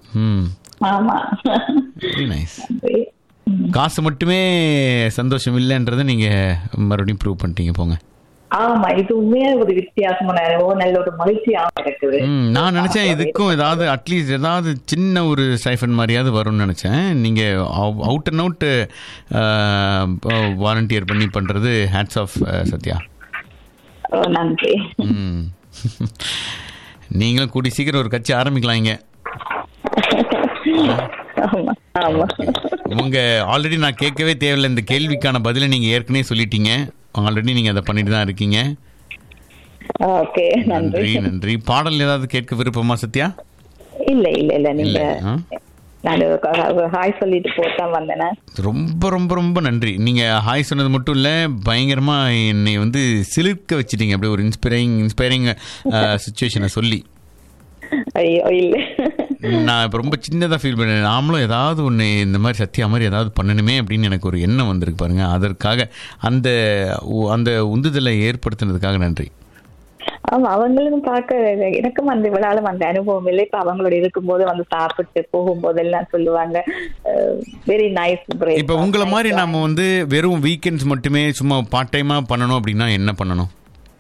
Very nice. காசு மட்டுமே சந்தோஷம் இல்லைன்றதை நீங்கள் மறுபடியும் ப்ரூவ் பண்ணிட்டீங்க. போங்க. ஆமா, இதுவுமே ஒரு வித்தியாசமான நல்ல ஒரு மகிழ்ச்சியாக இருக்குது. நான் நினைச்சேன் இதுக்கும் ஏதாவது அட்லீஸ்ட் ஏதாவது சின்ன ஒரு சைஃபன் மாதிரியாவது வரும்னு நினைச்சேன். நீங்க அவுட் அண்ட் அவுட் வாலண்டியர் பண்ணி பண்றது ஹேட்ஸ் ஆஃப் சத்யா. நன்றி. நீங்களும் கூடி சீக்கிரம் ஒரு கட்சி ஆரம்பிக்கலாம் இங்க. உங்க ஆல்ரெடி நான் கேட்கவே தேவையில்லை, இந்த கேள்விக்கான பதிலை நீங்க ஏற்கனவே சொல்லிட்டீங்க. ஆல்ரெடி நீங்க அதை பண்ணிட்டு தான் இருக்கீங்க. ஓகே, நன்றி. நன்றி. பாடல் ஏதாவது கேட்க விருப்பமா சத்யா? இல்ல இல்ல இல்ல, நீங்க நான் ஹாய் சொல்லிட்டு போட்டா வந்தேன். ரொம்ப ரொம்ப ரொம்ப நன்றி. நீங்க ஹாய் சொன்னது மட்டும் இல்ல, பயங்கரமா என்னை வந்து சிலிர்க்க வச்சிட்டீங்க. அப்படியே ஒரு இன்ஸ்பைரிங் சிச்சுவேஷனை சொல்லி. ஐயோ இல்ல, நான் இப்போ ரொம்ப சின்னதாக ஃபீல் பண்ணேன். நாமளும் ஏதாவது ஒன்று இந்த மாதிரி சத்யா மாதிரி ஏதாவது பண்ணணுமே அப்படின்னு எனக்கு ஒரு எண்ணம் வந்திருக்கு பாருங்க. அதற்காக அந்த அந்த உந்துதலை ஏற்படுத்தினதுக்காக நன்றி. அவங்களும் பார்க்க எனக்கும் அந்த விழாலும் அந்த அனுபவம் இல்லை. இப்ப அவங்களோட இருக்கும்போது வந்து சாப்பிட்டு போகும்போது எல்லாம் சொல்லுவாங்க வெரி நைஸ். இப்ப உங்களை மாதிரி நாம வந்து வெறும் வீக்கெண்ட்ஸ் மட்டுமே சும்மா பார்ட் டைமா பண்ணணும் அப்படின்னா என்ன பண்ணணும்?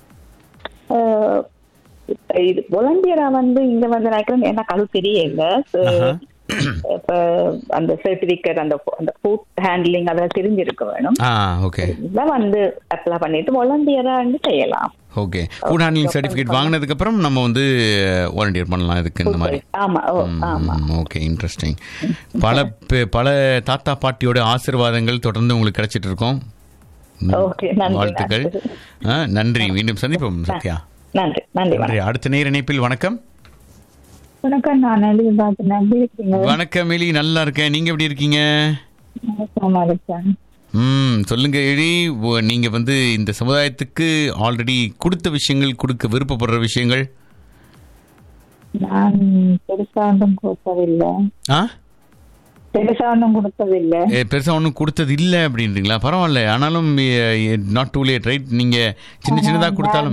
இது வாலண்டியரா வந்து இங்க வந்து நினைக்கிறேன், எனக்கு அது தெரியல. இப்ப அந்த சர்டிபிகேட் அந்த ஃபுட் ஹேண்ட்லிங் அதெல்லாம் தெரிஞ்சிருக்க வேணும். இதெல்லாம் வந்து அப்ளை பண்ணிட்டு வாலண்டியரா வந்து செய்யலாம். ஓகே, ஃபுட் ஹேண்ட்லிங் சர்டிபிகேட் வாங்கினதுக்கு அப்புறம் நம்ம வந்து வாலண்டியர் பண்ணலாம் இதுக்கு இந்த மாதிரி. ஆமா ஆமா. Okay, interesting. பல தாத்தா பாட்டியோட ஆசீர்வாதங்கள் தொடர்ந்து உங்களுக்கு கிடைச்சிட்டு இருக்கோம். வாழ்த்துக்கள். நன்றி. மீண்டும் சந்திப்போம் சத்யா. நன்றி நன்றி. அடுத்த நேர இணைப்பில் வணக்கம். வணக்கம், நான் வணக்கம் எலி, நல்லா இருக்கேன். நீங்க எப்படி இருக்கீங்க? சொல்லுங்க எலி, நீங்க வந்து இந்த சமுதாயத்துக்கு ஆல்ரெடி கொடுத்த விஷயங்கள், கொடுக்க விருப்பப்படுற விஷயங்கள்? நான் பெருசா ஒன்றும் கொடுத்ததில்லை. பெருசா ஒன்றும் கொடுத்தது இல்லை அப்படின்றீங்களா? பரவாயில்ல, ஆனாலும் நாட் டூ லேட், ரைட்? நீங்க சின்ன சின்னதா கொடுத்தாலும்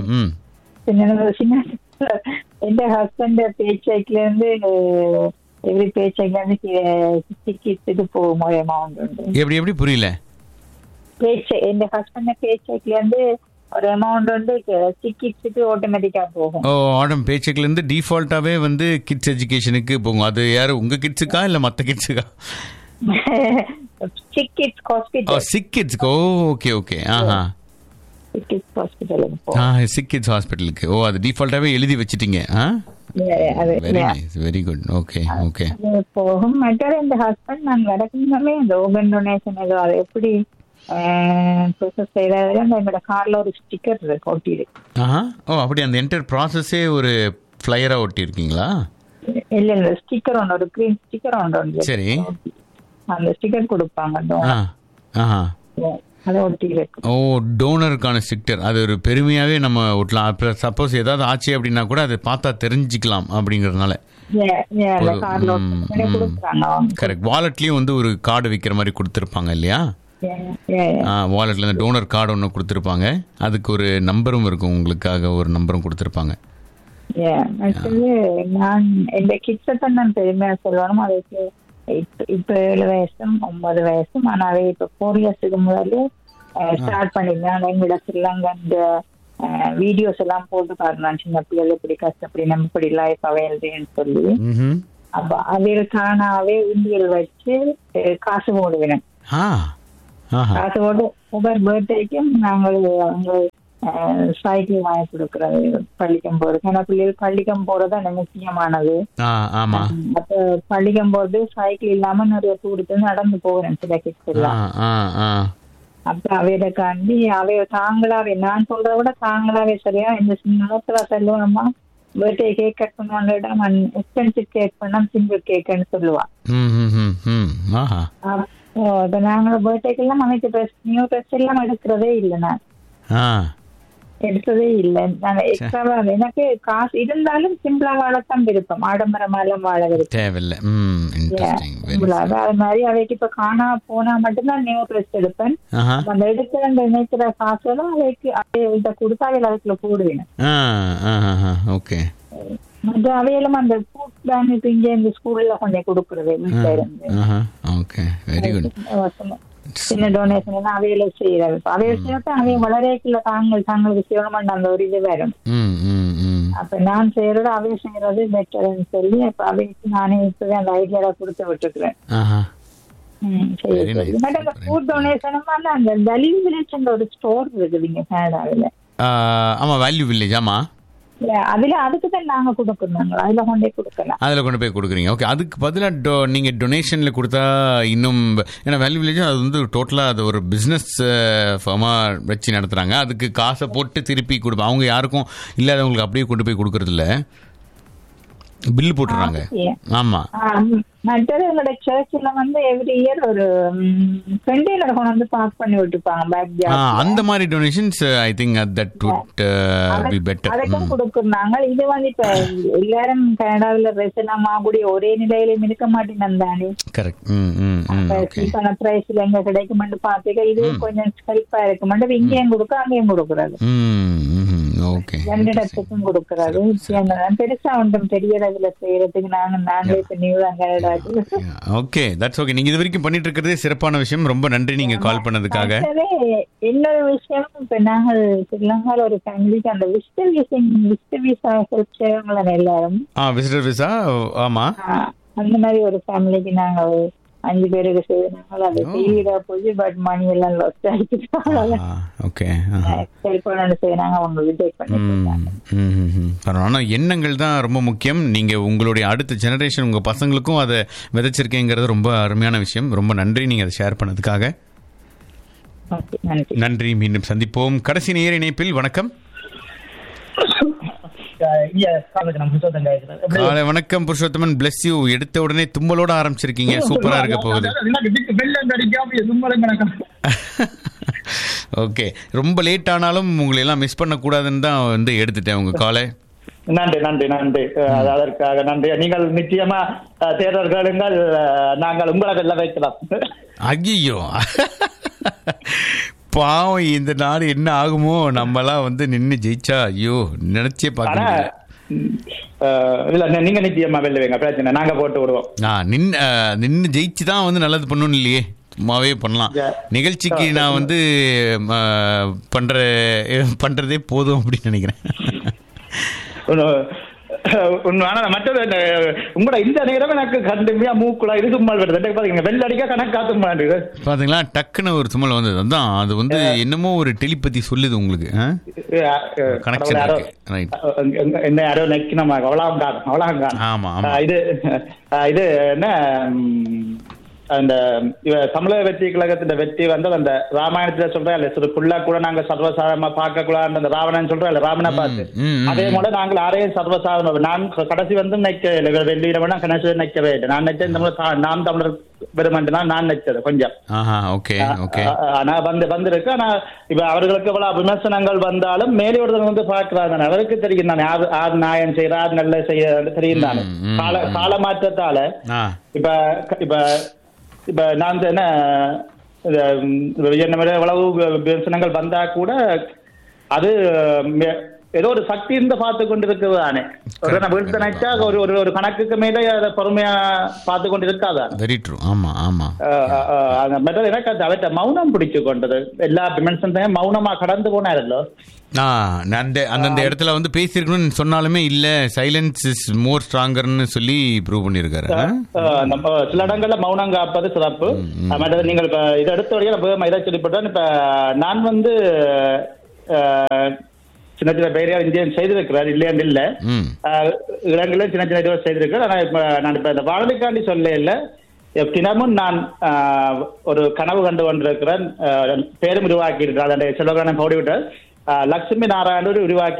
என் ஹஸ்பண்ட் பேச்சைக்ல இருந்து எவ்ரி பேச்சைக்ல இருந்து டிக்கெட்டுக்கு போகும் ஒரு அமௌண்ட் உண்டு. எப்படி புரியல? என் ஹஸ்பண்ட் பேச்சைக்ல இருந்து ஒரு அமௌண்ட் வந்து டிக்கெட்ஸுக்கு ஆட்டோமேட்டிக்கா போகும். பேச்சைக்ல இருந்து டிஃபால்ட்டாவே வந்து கிட்ஸ் எஜுகேஷனுக்கு போகும். அது யாரு, உங்க கிட்ஸுக்கா இல்ல மத்த கிட்ஸுக்கா? SickKids hospital. சிக்கிட்ஸ்க்கு. Okay okay. SickKids ஹாஸ்பிட்டலுக்கு. அது டிஃபால்ட்டாவே எழுதி வச்சிட்டீங்க. Very nice, very good. Okay okay. போகும். மற்ற இந்த ஹஸ்பண்ட் நான் வடக்குமே இந்த ஓகன் டொனேஷன் ஏதோ அது எப்படி ப்ராசஸ் செய்யறது, என்னோட கார்ல ஒரு ஸ்டிக்கர் இருக்கு ஒட்டி இருக்கு. அப்படி அந்த என்டையர் ப்ராசஸே ஒரு ஃப்ளையரா ஒட்டி இருக்கீங்களா? இல்ல இல்ல, ஸ்டிக்கர் ஒன்று, ஒரு கிரீன் ஸ்டிக்கர் ஒன்று. சரி, அந்த ஸ்டிக்கர் கொடுப்பாங்க. டோனருக்கான ஸ்டிக்கர். அது ஒரு பெருமையாவே நம்ம ஒட்டலாம். சப்போஸ் ஏதாவது ஆச்சு அப்படின்னா கூட அதை பார்த்தா தெரிஞ்சுக்கலாம் அப்படிங்கறதுனால. கரெக்ட். வாலெட்லயும் வந்து ஒரு கார்டு விற்கிற மாதிரி கொடுத்துருப்பாங்க இல்லையா? வாலெட்ல இந்த டோனர் கார்டு ஒன்று கொடுத்துருப்பாங்க, அதுக்கு ஒரு நம்பரும் இருக்கும், உங்களுக்காக ஒரு நம்பரும் கொடுத்துருப்பாங்க. நான் எந்த கிட்ஸை நான் பெருமையா சொல்லணும். அதுக்கு இப்ப 7 வயசும் 9 வயசும், ஆனா அவை இப்ப 4 இயர்ஸுக்கு முதல்ல ஸ்டார்ட் பண்ணிருந்தேன். எங்களோட ஸ்ரீலங்கா இந்த வீடியோஸ் எல்லாம் போட்டு பாருங்க, சின்ன பிள்ளைகள் இப்படி கஷ்டப்படி நம்ம இப்படி லைஃப் அவையல்றேன்னு சொல்லி. அப்ப அவையில் தானாவே உண்டியல் வச்சு காசு போடுவேன். காசு போட்டு ஒவ்வொரு பர்த்டேக்கும் நாங்கள் அவங்க சைக்கிள் வாங்கி கொடுக்கறது பள்ளிக்கம் போறது. ஏன்னா பிள்ளைகள் பள்ளிக்கம் போறது முக்கியமானது. அப்ப பள்ளிக்கம் போறது சைக்கிள் இல்லாம நிறைய தூரத்துல நடந்து போகிறேன் சில கிட்ஸ் எல்லாம். அப்ப அவையக்காண்டி அவைய தாங்களாவே, நான் சொல்றத விட தாங்களாவே சரியா இந்த நேரத்துல சொல்லுவோம்மா பர்த்டே கேக் கட் பண்ணுவாங்க, எக்ஸ்பென்சிவ் கேக் பண்ணா சிம்பிள் கேக்குன்னு சொல்லுவான். இப்ப நாங்களோட பர்த்டேக்கு எல்லாம் அமைச்ச ட்ரெஸ், நியூ ட்ரெஸ் எல்லாம் எடுக்கிறதே இல்லை. நான் எடுத்ததே இல்லை. நாங்க எக்ஸ்ட்ராவா எனக்கு காசு இருந்தாலும் சிம்பிளா வாழத்தான் விருப்பம், ஆடம்பரமா எல்லாம் வாழ விருப்பம். அது மாதிரி அவைக்கு இப்ப காணா போனா மட்டும்தான் நியூ ட்ரெஸ் எடுப்பேன். அந்த எடுக்கிற நினைக்கிற காசு எல்லாம் அவைக்கு இதை கொடுத்தா அவையில அதுக்குள்ள போடுவேன். மற்ற அவையெல்லாம் அந்த ஃபுட் பேங்க் இப்ப இங்க இந்த ஸ்கூல்ல கொஞ்சம் கொடுக்குறது வீட்டுல இருந்து சின்ன டொனேஷன் எல்லாம் அவையில செய்யறது. அவையில செய்யறத அவைய வளரேக்குள்ள தாங்களுக்கு செய்யணும் அந்த ஒரு இது வரும். அப்ப நான் செய்யறது அவைய செய்யறது பெட்டர்ன்னு சொல்லி அப்ப அவைக்கு நானே இப்பவே அந்த ஐடியா கொடுத்து விட்டுக்கிறேன். ஃபுட் டொனேஷனும் அந்த வேல்யூ வில்லேஜ் ஒரு ஸ்டோர் இருக்குதுங்க கனடாவில. ஆமா, வேல்யூ வில்லேஜ். ஆமா, அதுக்கு தான் நாங்க கொடுக்கணும், அதுல கொண்டே கொடுக்கலாம், அதுல கொண்டு போய் கொடுக்குறீங்க. ஓகே, அதுக்கு பதிலாக நீங்க டொனேஷன்ல கொடுத்தா இன்னும், ஏன்னா வேல்யூ வில்லேஜ் அது வந்து டோட்டலா அது ஒரு பிசினஸ் ஃபார்மா வச்சு நடத்துறாங்க. அதுக்கு காசை போட்டு திருப்பி கொடுப்போம். அவங்க யாருக்கும் இல்லாதவங்களுக்கு அப்படியே கொண்டு போய் கொடுக்கறது இல்ல, பில் போட்டுறாங்க. ஆமா, மற்றது எங்களோட சர்ச்சில் வந்து எவ்ரி இயர் ஒரு கண்டெய்னர் கொண்டு வந்து பாஸ் பண்ணி விட்டுப்பாங்க. அந்த மாதிரி donations I think that would be better. அதுக்கும் கொடுக்குறாங்க. இது வந்து இப்ப எல்லாரும் கனடாவில் ட்ரெஸ் எல்லாம் கூடிய ஒரே நிலையிலும் இருக்க மாட்டேன்னு தானே. கரெக்ட். பிரைஸ்ல எங்க கிடைக்குமென்று பாத்துக்க இது கொஞ்சம் ஹெல்ப்பா இருக்குமென்று இங்கேயும் கொடுக்க அங்கேயும் கொடுக்குறாரு. ரெண்டு இடத்துக்கும் கொடுக்குறாரு. பெருசா ஒன்றும் பெரிய அளவுல செய்யறதுக்கு நாங்களே இப்ப new Canada. Okay, that's okay. நீங்க இது வரைக்கும் பண்ணிட்டு இருக்கிறதே சிறப்பான விஷயம். ரொம்ப நன்றி நீங்க கால் பண்ணதுக்காக. இன்னொரு விஷயம், இப்ப நாங்கள் ஸ்ரீலங்கால ஒரு ஃபேமிலிக்கு அந்த விசிட்டர் விசா ஹெல்ப் செய்வாங்களா எல்லாரும். Visitor visa. ஆமா, அந்த மாதிரி ஒரு ஃபேமிலிக்கு நாங்க 5 பேருக்கு செய்தாங்க. அது செய்யறா போய் பட் மணி எல்லாம் லாஸ்ட் ஆயிடுச்சு. அவங்க விஜய் பண்ணி. ஆனா எண்ணங்கள் தான் ரொம்ப முக்கியம். நீங்க உங்களுடைய அடுத்த ஜெனரேஷன் உங்க பசங்களுக்கும் அதை விதைச்சிருக்கீங்கிறது ரொம்ப அருமையான விஷயம். ரொம்ப நன்றி நீங்க அதை ஷேர் பண்ணதுக்காக. நன்றி, மீண்டும் சந்திப்போம். கடைசி நேர இணைப்பில் வணக்கம். வணக்கம் புருஷோத்தமன், பிளஸ் யூ. எடுத்த உடனே தும்மலோட ஆரம்பிச்சிருக்கீங்க, சூப்பரா இருக்க போகுது. ஓகே, ரொம்ப லேட் ஆனாலும் உங்களை எல்லாம் மிஸ் பண்ண கூடாதுன்னு தான் வந்து எடுத்துட்டேன் உங்க காலை. நன்றி நன்றி நன்றி, அதற்காக நன்றி. நீங்கள் நிச்சயமா தேர்தல்கள் நாங்கள் உங்களை வெல்ல வைக்கலாம். ஐயோ பாவம், இந்த நாடு என்ன ஆகுமோ, நம்மலாம் வந்து நின்று ஜெயிச்சா ஐயோ நினைச்சே பார்க்க. இல்ல நீங்க நிச்சயமா வெல்லுவீங்க, பிரச்சனை நாங்க போட்டு விடுவோம். நின்று ஜெயிச்சு தான் வந்து நல்லது பண்ணணும் இல்லையே, சும்மாவே பண்ணலாம். நிகழ்ச்சிக்கு நான் வந்து பண்றதே போதும் அப்படின்னு நினைக்கிறேன். மற்றது உங்களோட இந்த நேரம் எனக்கு கண்டிப்பா மூக்குலா இது தும்மல் வருது. பாத்தீங்க வெள்ளடிக்கா கணக்காத்து பாத்தீங்களா, டக்குன்னு ஒரு தும்மல் வந்தது. அதான் அது வந்து என்னமோ ஒரு டெலிபதி சொல்லுது உங்களுக்கு. என்ன யாரோ நெக்கினமா அவ்வளவு. ஆமா, இது இது என்ன அந்த தமிழக வெற்றி கழகத்தின் வெற்றி வந்து அந்த ராமாயணத்துல சொல்றேன் புள்ளா கூட நாங்க சர்வசாதாரணமா பார்க்க கூடாது, அந்த ராவணன் சொல்றேன் ராவணனை பார்த்து அதே போல நாங்கள் யாரையும் சர்வசாதாரணம். நான் கடைசி வந்து நிக்க வெள்ளியில வேணா கடைசி நிக்கவே இல்லை. நான் நினைச்சேன் இந்த நாம் தமிழர் பெருமண்டு தான் நான் நினைச்சது கொஞ்சம். ஆனா வந்திருக்கு. ஆனா இப்ப அவர்களுக்கு எவ்வளவு விமர்சனங்கள் வந்தாலும் மேலே ஒருத்தர் வந்து பாக்குறாங்க, அவருக்கு தெரியும் நான் யார் நியாயம் செய்யறா யார் நல்ல செய்ய தெரியும் தானே. கால மாற்றத்தால இப்ப இப்ப இப்ப நான் என்ன எவ்வளவு விமர்சனங்கள் வந்தா கூட அது ஏதோ ஒரு சக்தி இருந்து பார்த்து கொண்டு இருக்குது தானே. வீழ்த்த நினைச்சா ஒரு கணக்குக்கு மேலே அதை பொறுமையா பார்த்து கொண்டு இருக்காதா. Very true. ஆமா ஆமா. எனக்கு அவற்றை மௌனம் பிடிச்சு கொண்டது. எல்லா விமர்சனத்தையும் மௌனமா கடந்து போனாரല്ലോ. அந்த இடத்துல வந்து பேசிருக்கணும்னு சொன்னாலுமே இல்ல, சைலன்ஸ் இஸ் மோர் ஸ்ட்ராங்கர்னு சொல்லி ப்ரூவ் பண்ணிருக்காரு. சில இடங்கள்ல மௌனம் காப்பது சிறப்பு. நீங்கள் இதை எடுத்த வரைக்கும் இதை சொல்லிப்பட்டேன். இப்ப நான் வந்து சின்ன சின்ன பெயர்கள் இந்தியன் செய்திருக்கிறார், இல்லையாண்டு இல்ல இடங்களில் சின்ன சின்ன இதுவாக செய்திருக்கிறேன். ஆனா இப்ப நான் இப்ப இந்த வானொலிக்காண்டி சொல்ல இல்லை, தினமும் நான் ஒரு கனவு கண்டு கொண்டிருக்கிறேன். பேரும் உருவாக்கி இருக்கிறார். அந்த செல்வகானம் போடிவிட்டார் லட்சுமி நாராயணன் உருவாக்கி